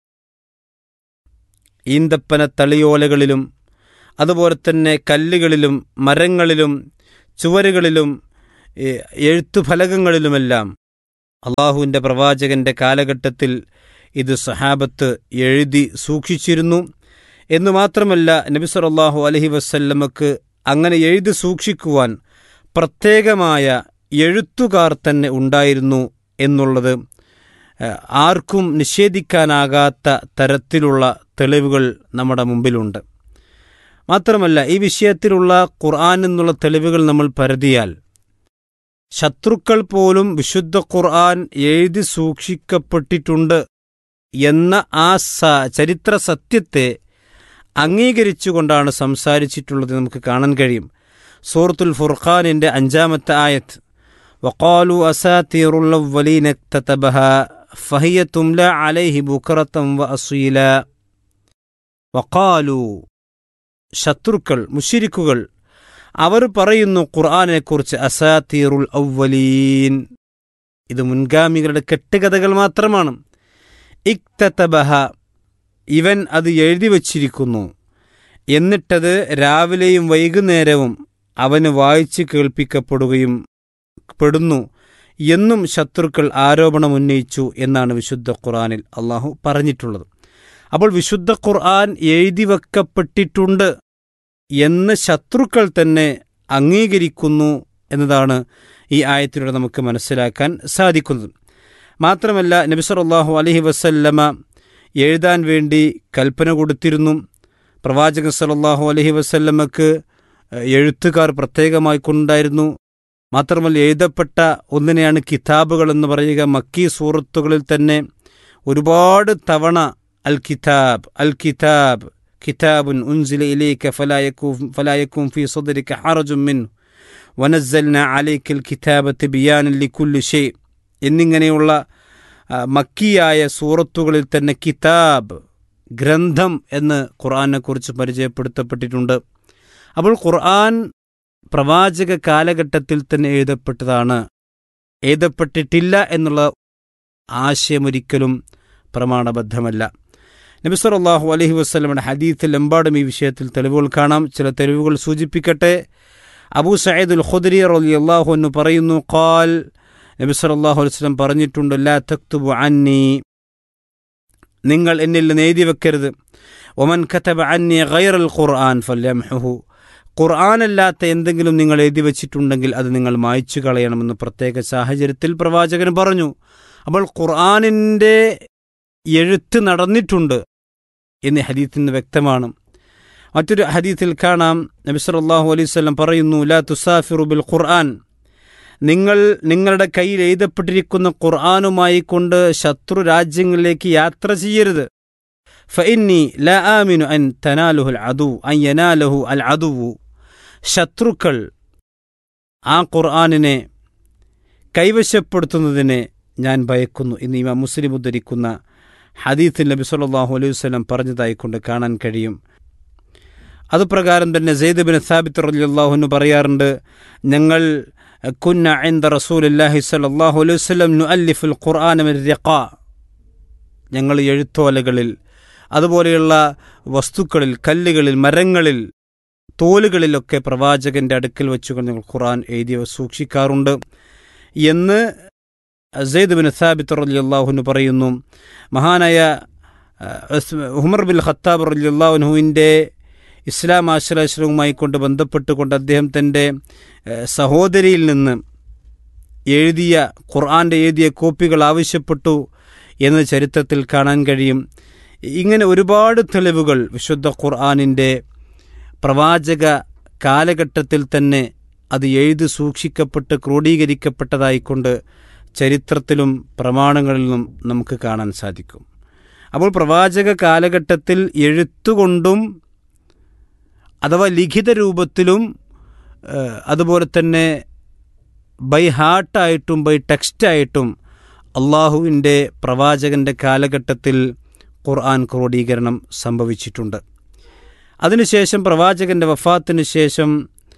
ഈന്തപ്പന തളിയോലകളിലും അതുപോലെ തന്നെ കല്ലുകളിലും മരങ്ങളിലും ചുവരുകളിലും എഴുത്തുഫലകങ്ങളിലുമെല്ലാം അള്ളാഹുവിൻ്റെ പ്രവാചകൻ്റെ കാലഘട്ടത്തിൽ ഇത് സഹാബത്ത് എഴുതി സൂക്ഷിച്ചിരുന്നു. എന്നു മാത്രമല്ല, നബി സല്ലല്ലാഹു അലൈഹി വസല്ലമക്ക് അങ്ങനെ എഴുതി സൂക്ഷിക്കുവാൻ പ്രത്യേകമായ എഴുത്തുകാർ തന്നെ ഉണ്ടായിരുന്നു എന്നുള്ളത് ആർക്കും നിഷേധിക്കാനാകാത്ത തരത്തിലുള്ള തെളിവുകൾ നമ്മുടെ മുമ്പിലുണ്ട്. മാത്രമല്ല, ഈ വിഷയത്തിലുള്ള ഖുർആൻ എന്നുള്ള തെളിവുകൾ നമ്മൾ പരതിയാൽ ശത്രുക്കൾ പോലും വിശുദ്ധ ഖുർആൻ എഴുതി സൂക്ഷിക്കപ്പെട്ടിട്ടുണ്ട് എന്ന ആ ചരിത്ര സത്യത്തെ അംഗീകരിച്ചുകൊണ്ടാണ് സംസാരിച്ചിട്ടുള്ളത് നമുക്ക് കാണാൻ കഴിയും. സൂറത്തുൽ ഫുർഖാനിൻ്റെ അഞ്ചാമത്തെ ആയത്ത്, വഖാലു അസാതീറുൽ അവ്വലീന ഇക്തതബഹാ ഫഹിയ തുംല അലൈഹി ബുക്റതൻ വഅസീല. വഖാലു, ശത്രുക്കൾ, മുശ്രിക്കുകൾ, അവർ പറയുന്നു ഖുർആനെക്കുറിച്ച് അസാതീറുൽ അവ്വലീൻ, ഇത് മുൻഗാമികളുടെ കെട്ടുകഥകൾ മാത്രമാണ്. ഇക്തതബഹ, ഇവൻ അത് എഴുതി വച്ചിരിക്കുന്നു, എന്നിട്ടത് രാവിലെയും വൈകുന്നേരവും അവന് വായിച്ച് കേൾപ്പിക്കപ്പെടുകയും പെടുന്നു എന്നും ശത്രുക്കൾ ആരോപണമുന്നയിച്ചു എന്നാണ് വിശുദ്ധ ഖുർആനിൽ അള്ളാഹു പറഞ്ഞിട്ടുള്ളത്. അപ്പോൾ വിശുദ്ധ ഖുർആൻ എഴുതി വെക്കപ്പെട്ടിട്ടുണ്ട് എന്ന് ശത്രുക്കൾ തന്നെ അംഗീകരിക്കുന്നു എന്നതാണ് ഈ ആയത്തിലൂടെ നമുക്ക് മനസ്സിലാക്കാൻ സാധിക്കുന്നത്. മാത്രമല്ല, നബി സല്ലല്ലാഹു അലൈഹി വസല്ലമ എഴുതാൻ വേണ്ടി കൽപ്പന കൊടുത്തിരുന്നു. പ്രവാചകൻ സല്ലല്ലാഹു അലൈഹി വസല്ലമക്ക് എഴുത്തുകാർ പ്രത്യേകമായി കൊണ്ടായിരുന്നു. മാത്രമല്ല, എഴുതപ്പെട്ട ഒന്നിനെയാണ് കിതാബുകൾ എന്ന് പറയുക. മക്കി സൂറത്തുകളിൽ തന്നെ ഒരുപാട് തവണ അൽ കിതാബ് അൽ കിതാബ് കിതാബുൻ ഉൻസില ഇലൈക ഫലാ യകൂൻ ഫലാ യകൂൻ ഫീ സദ്രിക ഹറജുൻ മിൻഹു വനസ്സൽനാ അലൈക്കൽ കിതാബ തിബിയാനൻ ലികുല്ലി ഷൈ എന്നിങ്ങനെയുള്ള മക്കിയായ സൂറത്തുകളിൽ തന്നെ കിതാബ്, ഗ്രന്ഥം എന്ന് ഖുർആനെക്കുറിച്ച് പരിചയപ്പെടുത്തപ്പെട്ടിട്ടുണ്ട്. അപ്പോൾ ഖുർആൻ പ്രവാചക കാലഘട്ടത്തിൽ തന്നെ എഴുതപ്പെട്ടതാണ്, എഴുതപ്പെട്ടിട്ടില്ല എന്നുള്ള ആശയമൊരിക്കലും പ്രമാണബദ്ധമല്ല. നബി സല്ലല്ലാഹു അലൈഹി വസല്ലമയുടെ ഹദീസിൽ എമ്പാടും ഈ വിഷയത്തിൽ തെളിവുകൾ കാണാം. ചില തെളിവുകൾ സൂചിപ്പിക്കട്ടെ. അബൂ സഈദുൽ ഖുദ്രി റളിയല്ലാഹു അൻഹു പറയുന്നു, ഖാൽ, നബി സല്ലല്ലാഹു അലൈഹി വസല്ലം പറഞ്ഞിട്ടുണ്ട്, ലാ തക്തുബു അന്നി, നിങ്ങൾ എന്നിൽ നിന്ന് എഴുതി വെക്കരുത്. വമൻ കതബ അന്നി ഗൈറൽ ഖുർആൻ ഫല്യംഹുഹു, ഖുർആനല്ലാത്ത എന്തെങ്കിലും നിങ്ങൾ എഴുതി വച്ചിട്ടുണ്ടെങ്കിൽ അത് നിങ്ങൾ മായ്ച്ചു കളയണമെന്ന് പ്രത്യേക സാഹചര്യത്തിൽ പ്രവാചകൻ പറഞ്ഞു. അപ്പോൾ ഖുർആനിൻ്റെ എഴുത്ത് നടന്നിട്ടുണ്ട് എന്ന് ഹദീത്തിൽ നിന്ന് വ്യക്തമാണ്. മറ്റൊരു ഹദീത്തിൽ കാണാം, നബി സല്ലല്ലാഹു അലൈഹി വസല്ലം പറയുന്നു, ലാ തുസാഫിറു ബിൽ ഖുർആൻ, നിങ്ങൾ നിങ്ങളുടെ കയ്യിൽ എഴുതപ്പെട്ടിരിക്കുന്ന ഖുർആനുമായി കൊണ്ട് ശത്രു രാജ്യങ്ങളിലേക്ക് യാത്ര ചെയ്യരുത്. ഫഇന്നി ലാ ആമിനു അൻ തനാലുഹുൽ അദു അൻ യനാലഹു അൽ അദുവു, ശത്രുക്കൾ ആ ഖുർആനിനെ കൈവശപ്പെടുത്തുന്നതിനെ ഞാൻ ഭയക്കുന്നു എന്ന് ഇമാം മുസ്ലിം ഉദ്ധരിക്കുന്ന ഹദീത്തിൽ നബി സല്ലല്ലാഹു അലൈഹി വസല്ലം പറഞ്ഞതായിക്കൊണ്ട് കാണാൻ കഴിയും. അതുപ്രകാരം തന്നെ സെയ്ദ് ബിൻ സാബിത്ത് റളിയല്ലാഹു അൻഹു പറയാറുണ്ട്, ഞങ്ങൾ കുന്ന ഇൻദ റസൂലില്ലാഹി സ്വല്ലല്ലാഹു അലൈഹി വസല്ലം നുഅല്ലിഫുൽ ഖുർആന മിൻ റിഖാ, ഞങ്ങൾ എഴുത്തോലകളിൽ അതുപോലെയുള്ള വസ്തുക്കളിൽ, കല്ലുകളിൽ, മരങ്ങളിൽ, തോലുകളിലൊക്കെ പ്രവാചകൻ്റെ അടുക്കൽ വെച്ചുകൊണ്ട് ഞങ്ങൾ ഖുർആൻ എഴുതി സൂക്ഷിക്കാറുണ്ട് എന്ന് സെയ്ദ് ബിൻ സാബിത്ത് റളിയല്ലാഹു അൻഹു പറയുന്നു. മഹാനായ ഉമർ ബിൻ ഖത്താബ് റളിയല്ലാഹു അൻഹുവിൻ്റെ ഇസ്ലാം ആശ്രയവുമായി കൊണ്ട് ബന്ധപ്പെട്ടുകൊണ്ട് അദ്ദേഹം തൻ്റെ സഹോദരിയിൽ നിന്ന് എഴുതിയ ഖുർആൻ്റെ എഴുതിയ കോപ്പികൾ ആവശ്യപ്പെട്ടു എന്ന് ചരിത്രത്തിൽ കാണാൻ കഴിയും. ഇങ്ങനെ ഒരുപാട് തെളിവുകൾ വിശുദ്ധ ഖുർആനിൻ്റെ പ്രവാചക കാലഘട്ടത്തിൽ തന്നെ അത് എഴുതി സൂക്ഷിക്കപ്പെട്ട് ക്രോഡീകരിക്കപ്പെട്ടതായിക്കൊണ്ട് ചരിത്രത്തിലും പ്രമാണങ്ങളിലും നമുക്ക് കാണാൻ സാധിക്കും. അപ്പോൾ പ്രവാചക കാലഘട്ടത്തിൽ എഴുത്തുകൊണ്ടും അഥവാ ലിഖിത രൂപത്തിലും അതുപോലെ തന്നെ ബൈ ഹാർട്ടായിട്ടും ബൈ ടെക്സ്റ്റായിട്ടും അള്ളാഹുവിൻ്റെ പ്രവാചകൻ്റെ കാലഘട്ടത്തിൽ ഖുർആൻ ക്രോഡീകരണം സംഭവിച്ചിട്ടുണ്ട്. അതിനുശേഷം പ്രവാചകൻ്റെ വഫാത്തിന് ശേഷം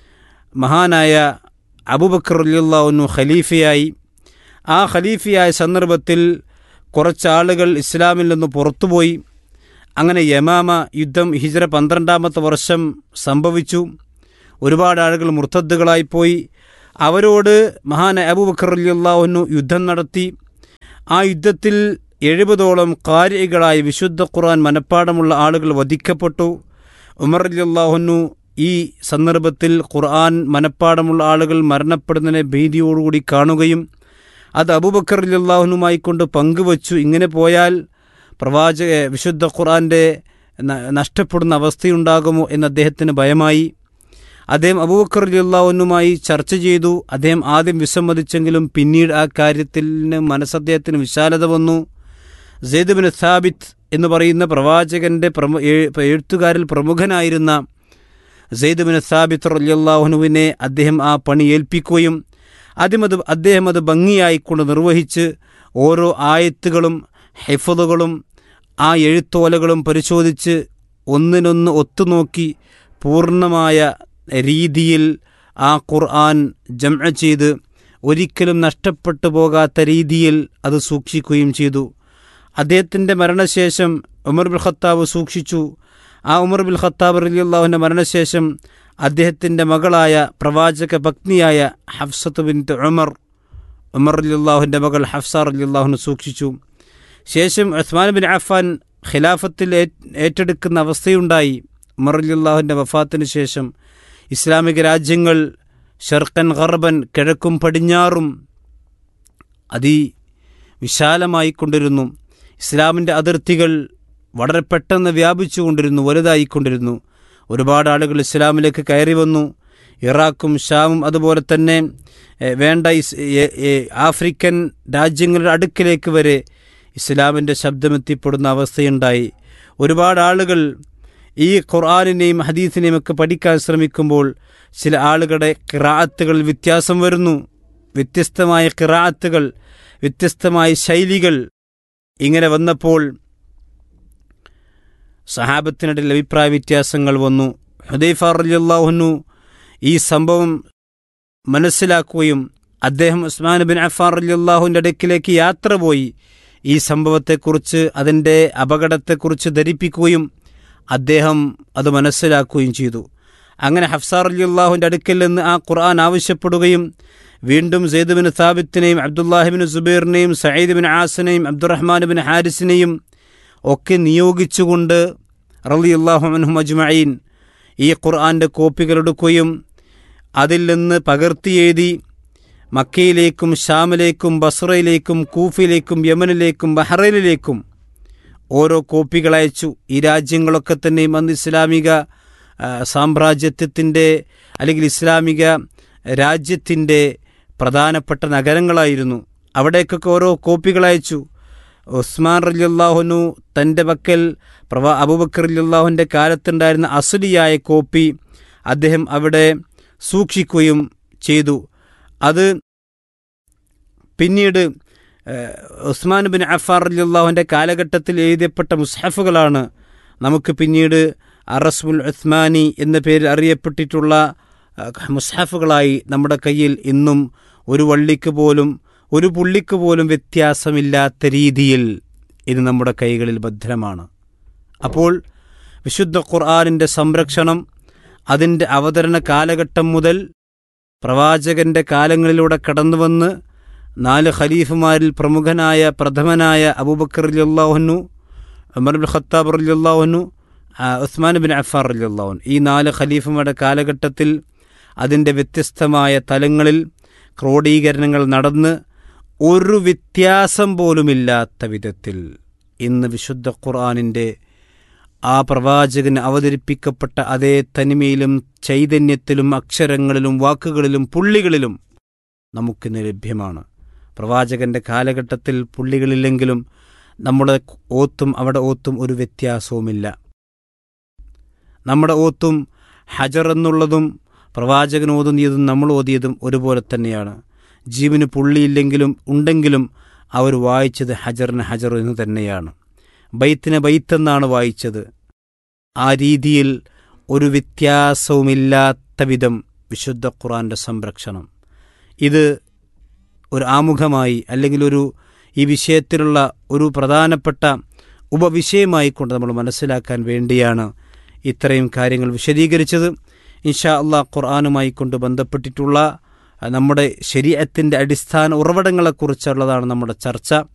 മഹാനായ അബൂബക്കർ റളിയല്ലാഹു അൻഹു ഖലീഫയായി. ആ ഖലീഫയായ സന്ദർഭത്തിൽ കുറച്ചാളുകൾ ഇസ്ലാമിൽ നിന്ന് പുറത്തുപോയി. അങ്ങനെ യമാമ യുദ്ധം ഹിജ്റ പന്ത്രണ്ടാമത്തെ വർഷം സംഭവിച്ചു. ഒരുപാട് ആളുകൾ മുർത്തദ്ദുകളായിപ്പോയി. അവരോട് മഹാനായ അബൂബക്കർ റളിയല്ലാഹു അൻഹു യുദ്ധം നടത്തി. ആ യുദ്ധത്തിൽ എഴുപതോളം ഖാരികളായ വിശുദ്ധ ഖുർആൻ മനഃപ്പാടമുള്ള ആളുകൾ വധിക്കപ്പെട്ടു. ഉമർ റളിയല്ലാഹു അൻഹു ഈ സന്ദർഭത്തിൽ ഖുർആൻ മനഃപ്പാടമുള്ള ആളുകൾ മരണപ്പെടുന്നതിനെ ഭീതിയോടുകൂടി കാണുകയും അത് അബൂബക്കർ റളിയല്ലാഹു അൻഹുമായി കൊണ്ട് പങ്കുവച്ചു. ഇങ്ങനെ പോയാൽ പ്രവാചക വിശുദ്ധ ഖുർആൻ്റെ നഷ്ടപ്പെടുന്ന അവസ്ഥയുണ്ടാകുമോ എന്ന് അദ്ദേഹത്തിന് ഭയമായി. അദ്ദേഹം അബൂബക്കർ റളിയല്ലാഹു അൻഹുമായി ചർച്ച ചെയ്തു. അദ്ദേഹം ആദ്യം വിസമ്മതിച്ചെങ്കിലും പിന്നീട് ആ കാര്യത്തിന് മനസ്സദ്ദേഹത്തിന് വിശാലത വന്നു. സെയ്ദ് ബിൻ സാബിത്ത് എന്ന് പറയുന്ന പ്രവാചകൻ്റെ പ്രമു എഴുത്തുകാരിൽ പ്രമുഖനായിരുന്ന സെയ്ദ് ബിൻ സാബിത്ത് റളിയല്ലാഹു അൻഹുവിനെ അദ്ദേഹം ആ പണി ഏൽപ്പിക്കുകയും ആദ്യം അത് അദ്ദേഹം അത് ഭംഗിയായിക്കൊണ്ട് നിർവഹിച്ച് ഓരോ ആയത്തുകളും ഹിഫ്ളുകളും ആ എഴുത്തോലകളും പരിശോധിച്ച് ഒന്നിനൊന്ന് ഒത്തുനോക്കി പൂർണ്ണമായ രീതിയിൽ ആ ഖുർആൻ ജംഅ ചെയ്ത് ഒരിക്കലും നഷ്ടപ്പെട്ടു പോകാത്ത രീതിയിൽ അത് സൂക്ഷിക്കുകയും ചെയ്തു. അദ്ദേഹത്തിൻ്റെ മരണശേഷം ഉമർ ബിൻ ഖത്താബ് സൂക്ഷിച്ചു. ആ ഉമർ ബിൻ ഖത്താബ് റളിയല്ലാഹുവിൻ്റെ മരണശേഷം അദ്ദേഹത്തിൻ്റെ മകളായ പ്രവാചക പത്നിയായ ഹഫ്സത്ത് ബിൻത് ഉമർ ഉമർ റളിയല്ലാഹുവിൻ്റെ മകൾ ഹഫ്സ റളിയല്ലാഹു സൂക്ഷിച്ചു. ശേഷം ഉസ്മാൻ ബിൻ അഫ്ഫാൻ ഖിലാഫത്തിൽ ഏറ്റെടുക്കുന്ന അവസ്ഥയുണ്ടായി. ഉമർ റളിയല്ലാഹുവിൻ്റെ വഫാത്തിന് ശേഷം ഇസ്ലാമിക രാജ്യങ്ങൾ ഷർഖൻ ഗർബൻ കിഴക്കും പടിഞ്ഞാറും അതി വിശാലമായിക്കൊണ്ടിരുന്നു. ഇസ്ലാമിൻ്റെ അതിർത്തികൾ വളരെ പെട്ടെന്ന് വ്യാപിച്ചുകൊണ്ടിരുന്നു, വലുതായിക്കൊണ്ടിരുന്നു. ഒരുപാട് ആളുകൾ ഇസ്ലാമിലേക്ക് കയറി വന്നു. ഇറാഖും ഷാമും അതുപോലെ തന്നെ വേണ്ട ആഫ്രിക്കൻ രാജ്യങ്ങളുടെ അടുക്കിലേക്ക് വരെ ഇസ്ലാമിൻ്റെ ശബ്ദമെത്തിപ്പെടുന്ന അവസ്ഥയുണ്ടായി. ഒരുപാട് ആളുകൾ ഈ ഖുർആനിനെയും ഹദീസിനെയും ഒക്കെ പഠിക്കാൻ ശ്രമിക്കുമ്പോൾ ചില ആളുകളുടെ ഖിറാഅത്തുകൾ വ്യത്യാസം വരുന്നു. വ്യത്യസ്തമായ ഖിറാഅത്തുകൾ, വ്യത്യസ്തമായ ശൈലികൾ ഇങ്ങനെ വന്നപ്പോൾ സഹാബത്തിനിടയിൽ അഭിപ്രായ വ്യത്യാസങ്ങൾ വന്നു. ഹുദൈഫ റളിയല്ലാഹു അൻഹു ഈ സംഭവം മനസ്സിലാക്കുകയും അദ്ദേഹം ഉസ്മാൻ ബിൻ അഫ്ഫാൻ റളിയല്ലാഹുവിൻ്റെ അടുക്കിലേക്ക് യാത്ര പോയി ഈ സംഭവത്തെക്കുറിച്ച് അതിൻ്റെ അപകടത്തെക്കുറിച്ച് ധരിപ്പിക്കുകയും അദ്ദേഹം അത് മനസ്സിലാക്കുകയും ചെയ്തു. അങ്ങനെ ഹഫ്സ റളിയല്ലാഹുവിൻ്റെ അടുക്കൽ നിന്ന് ആ ഖുർആൻ ആവശ്യപ്പെടുകയും വീണ്ടും സെയ്ദ് ബിൻ സാബിത്തിനെയും അബ്ദുല്ലാഹിബിൻ സുബൈറിനെയും സഈദ് ബിൻ ആസിനെയും അബ്ദുറഹ്മാൻ ബിൻ ഹാരിസിനെയും ഒക്കെ നിയോഗിച്ചുകൊണ്ട് റളിയല്ലാഹു അൻഹും അജ്മഈൻ ഈ ഖുർആൻ്റെ കോപ്പികൾ എടുക്കുകയും അതിൽ നിന്ന് പകർത്തിയെഴുതി മക്കയിലേക്കും ഷാമിലേക്കും ബസ്രയിലേക്കും കൂഫയിലേക്കും യമനിലേക്കും ബഹ്റൈനിലേക്കും ഓരോ കോപ്പികൾ അയച്ചു. ഈ രാജ്യങ്ങളൊക്കെ തന്നെയും അന്ന് ഇസ്ലാമിക സാമ്രാജ്യത്വത്തിൻ്റെ അല്ലെങ്കിൽ ഇസ്ലാമിക രാജ്യത്തിൻ്റെ പ്രധാനപ്പെട്ട നഗരങ്ങളായിരുന്നു. അവിടേക്കൊക്കെ ഓരോ കോപ്പികൾ അയച്ചു. ഉസ്മാൻ റളിയല്ലാഹു അൻഹു തൻ്റെ പക്കൽ പ്രവാ അബൂബക്കർ റളിയല്ലാഹുവിൻ്റെ കാലത്തുണ്ടായിരുന്ന അസ്ലിയായ കോപ്പി അദ്ദേഹം അവിടെ സൂക്ഷിക്കുകയും ചെയ്തു. അത് പിന്നീട് ഉസ്മാൻ ബിൻ അഫ്ഫാൻ റളിയല്ലാഹുവിൻ്റെ കാലഘട്ടത്തിൽ എഴുതപ്പെട്ട മുസ്ഹഫുകളാണ് നമുക്ക് പിന്നീട് അറസ്മുൽ ഉസ്മാനി എന്ന പേരിൽ അറിയപ്പെട്ടിട്ടുള്ള മുസ്ഹഫുകളായി നമ്മുടെ കയ്യിൽ ഇന്നും ഒരു വള്ളിക്ക് പോലും ഒരു പുള്ളിക്ക് പോലും വ്യത്യാസമില്ലാത്ത രീതിയിൽ ഇത് നമ്മുടെ കൈകളിൽ ഭദ്രമാണ്. അപ്പോൾ വിശുദ്ധ ഖുർആനിൻ്റെ സംരക്ഷണം അതിൻ്റെ അവതരണ കാലഘട്ടം മുതൽ പ്രവാചകൻ്റെ കാലങ്ങളിലൂടെ കടന്നുവന്ന് നാല് ഖലീഫുമാരിൽ പ്രമുഖനായ പ്രഥമനായ അബൂബക്കർ റളിയല്ലാഹു അൻഹു, ഉമർ ബിൻ ഖത്താബ് റളിയല്ലാഹു അൻഹു, ഉസ്മാൻ ബിൻ അഫ്ഫാൻ റളിയല്ലാഹു അൻഹു, ഈ നാല് ഖലീഫുമാരുടെ കാലഘട്ടത്തിൽ അതിൻ്റെ വ്യത്യസ്തമായ തലങ്ങളിൽ ക്രോഡീകരണങ്ങൾ നടന്ന് ഒരു വ്യത്യാസം പോലുമില്ലാത്ത വിധത്തിൽ ഇന്ന് വിശുദ്ധ ഖുർആനിൻ്റെ ആ പ്രവാചകന് അവതരിപ്പിക്കപ്പെട്ട അതേ തനിമയിലും ചൈതന്യത്തിലും അക്ഷരങ്ങളിലും വാക്കുകളിലും പുള്ളികളിലും നമുക്കിന്ന് ലഭ്യമാണ്. പ്രവാചകൻ്റെ കാലഘട്ടത്തിൽ പുള്ളികളില്ലെങ്കിലും നമ്മുടെ ഓത്തും അവിടെ ഓത്തും ഒരു വ്യത്യാസവുമില്ല. നമ്മുടെ ഓത്തും ഹജർ എന്നുള്ളതും പ്രവാചകൻ ഓതുന്നതും നമ്മൾ ഓതിയതും ഒരുപോലെ തന്നെയാണ്. ജീവന് പുള്ളിയില്ലെങ്കിലും ഉണ്ടെങ്കിലും അവർ വായിച്ചത് ഹജറിന് ഹജർ എന്ന് തന്നെയാണ്. ബൈത്തിന് ബൈത്തെന്നാണ് വായിച്ചത്. ആ രീതിയിൽ ഒരു വ്യത്യാസവുമില്ലാത്ത വിധം വിശുദ്ധ ഖുർആൻ്റെ സംരക്ഷണം. ഇത് ഒരു ആമുഖമായി അല്ലെങ്കിൽ ഒരു ഈ വിഷയത്തിലുള്ള ഒരു പ്രധാനപ്പെട്ട ഉപവിഷയമായി കൊണ്ട് നമ്മൾ മനസ്സിലാക്കാൻ വേണ്ടിയാണ് ഇത്രയും കാര്യങ്ങൾ വിശദീകരിച്ചത്. ഇൻഷാ അള്ളാഹ് ഖുർആനുമായി കൊണ്ട് ബന്ധപ്പെട്ടിട്ടുള്ള നമ്മുടെ ശരീഅത്തിൻ്റെ അടിസ്ഥാന ഉറവിടങ്ങളെക്കുറിച്ചുള്ളതാണ് നമ്മുടെ ചർച്ച.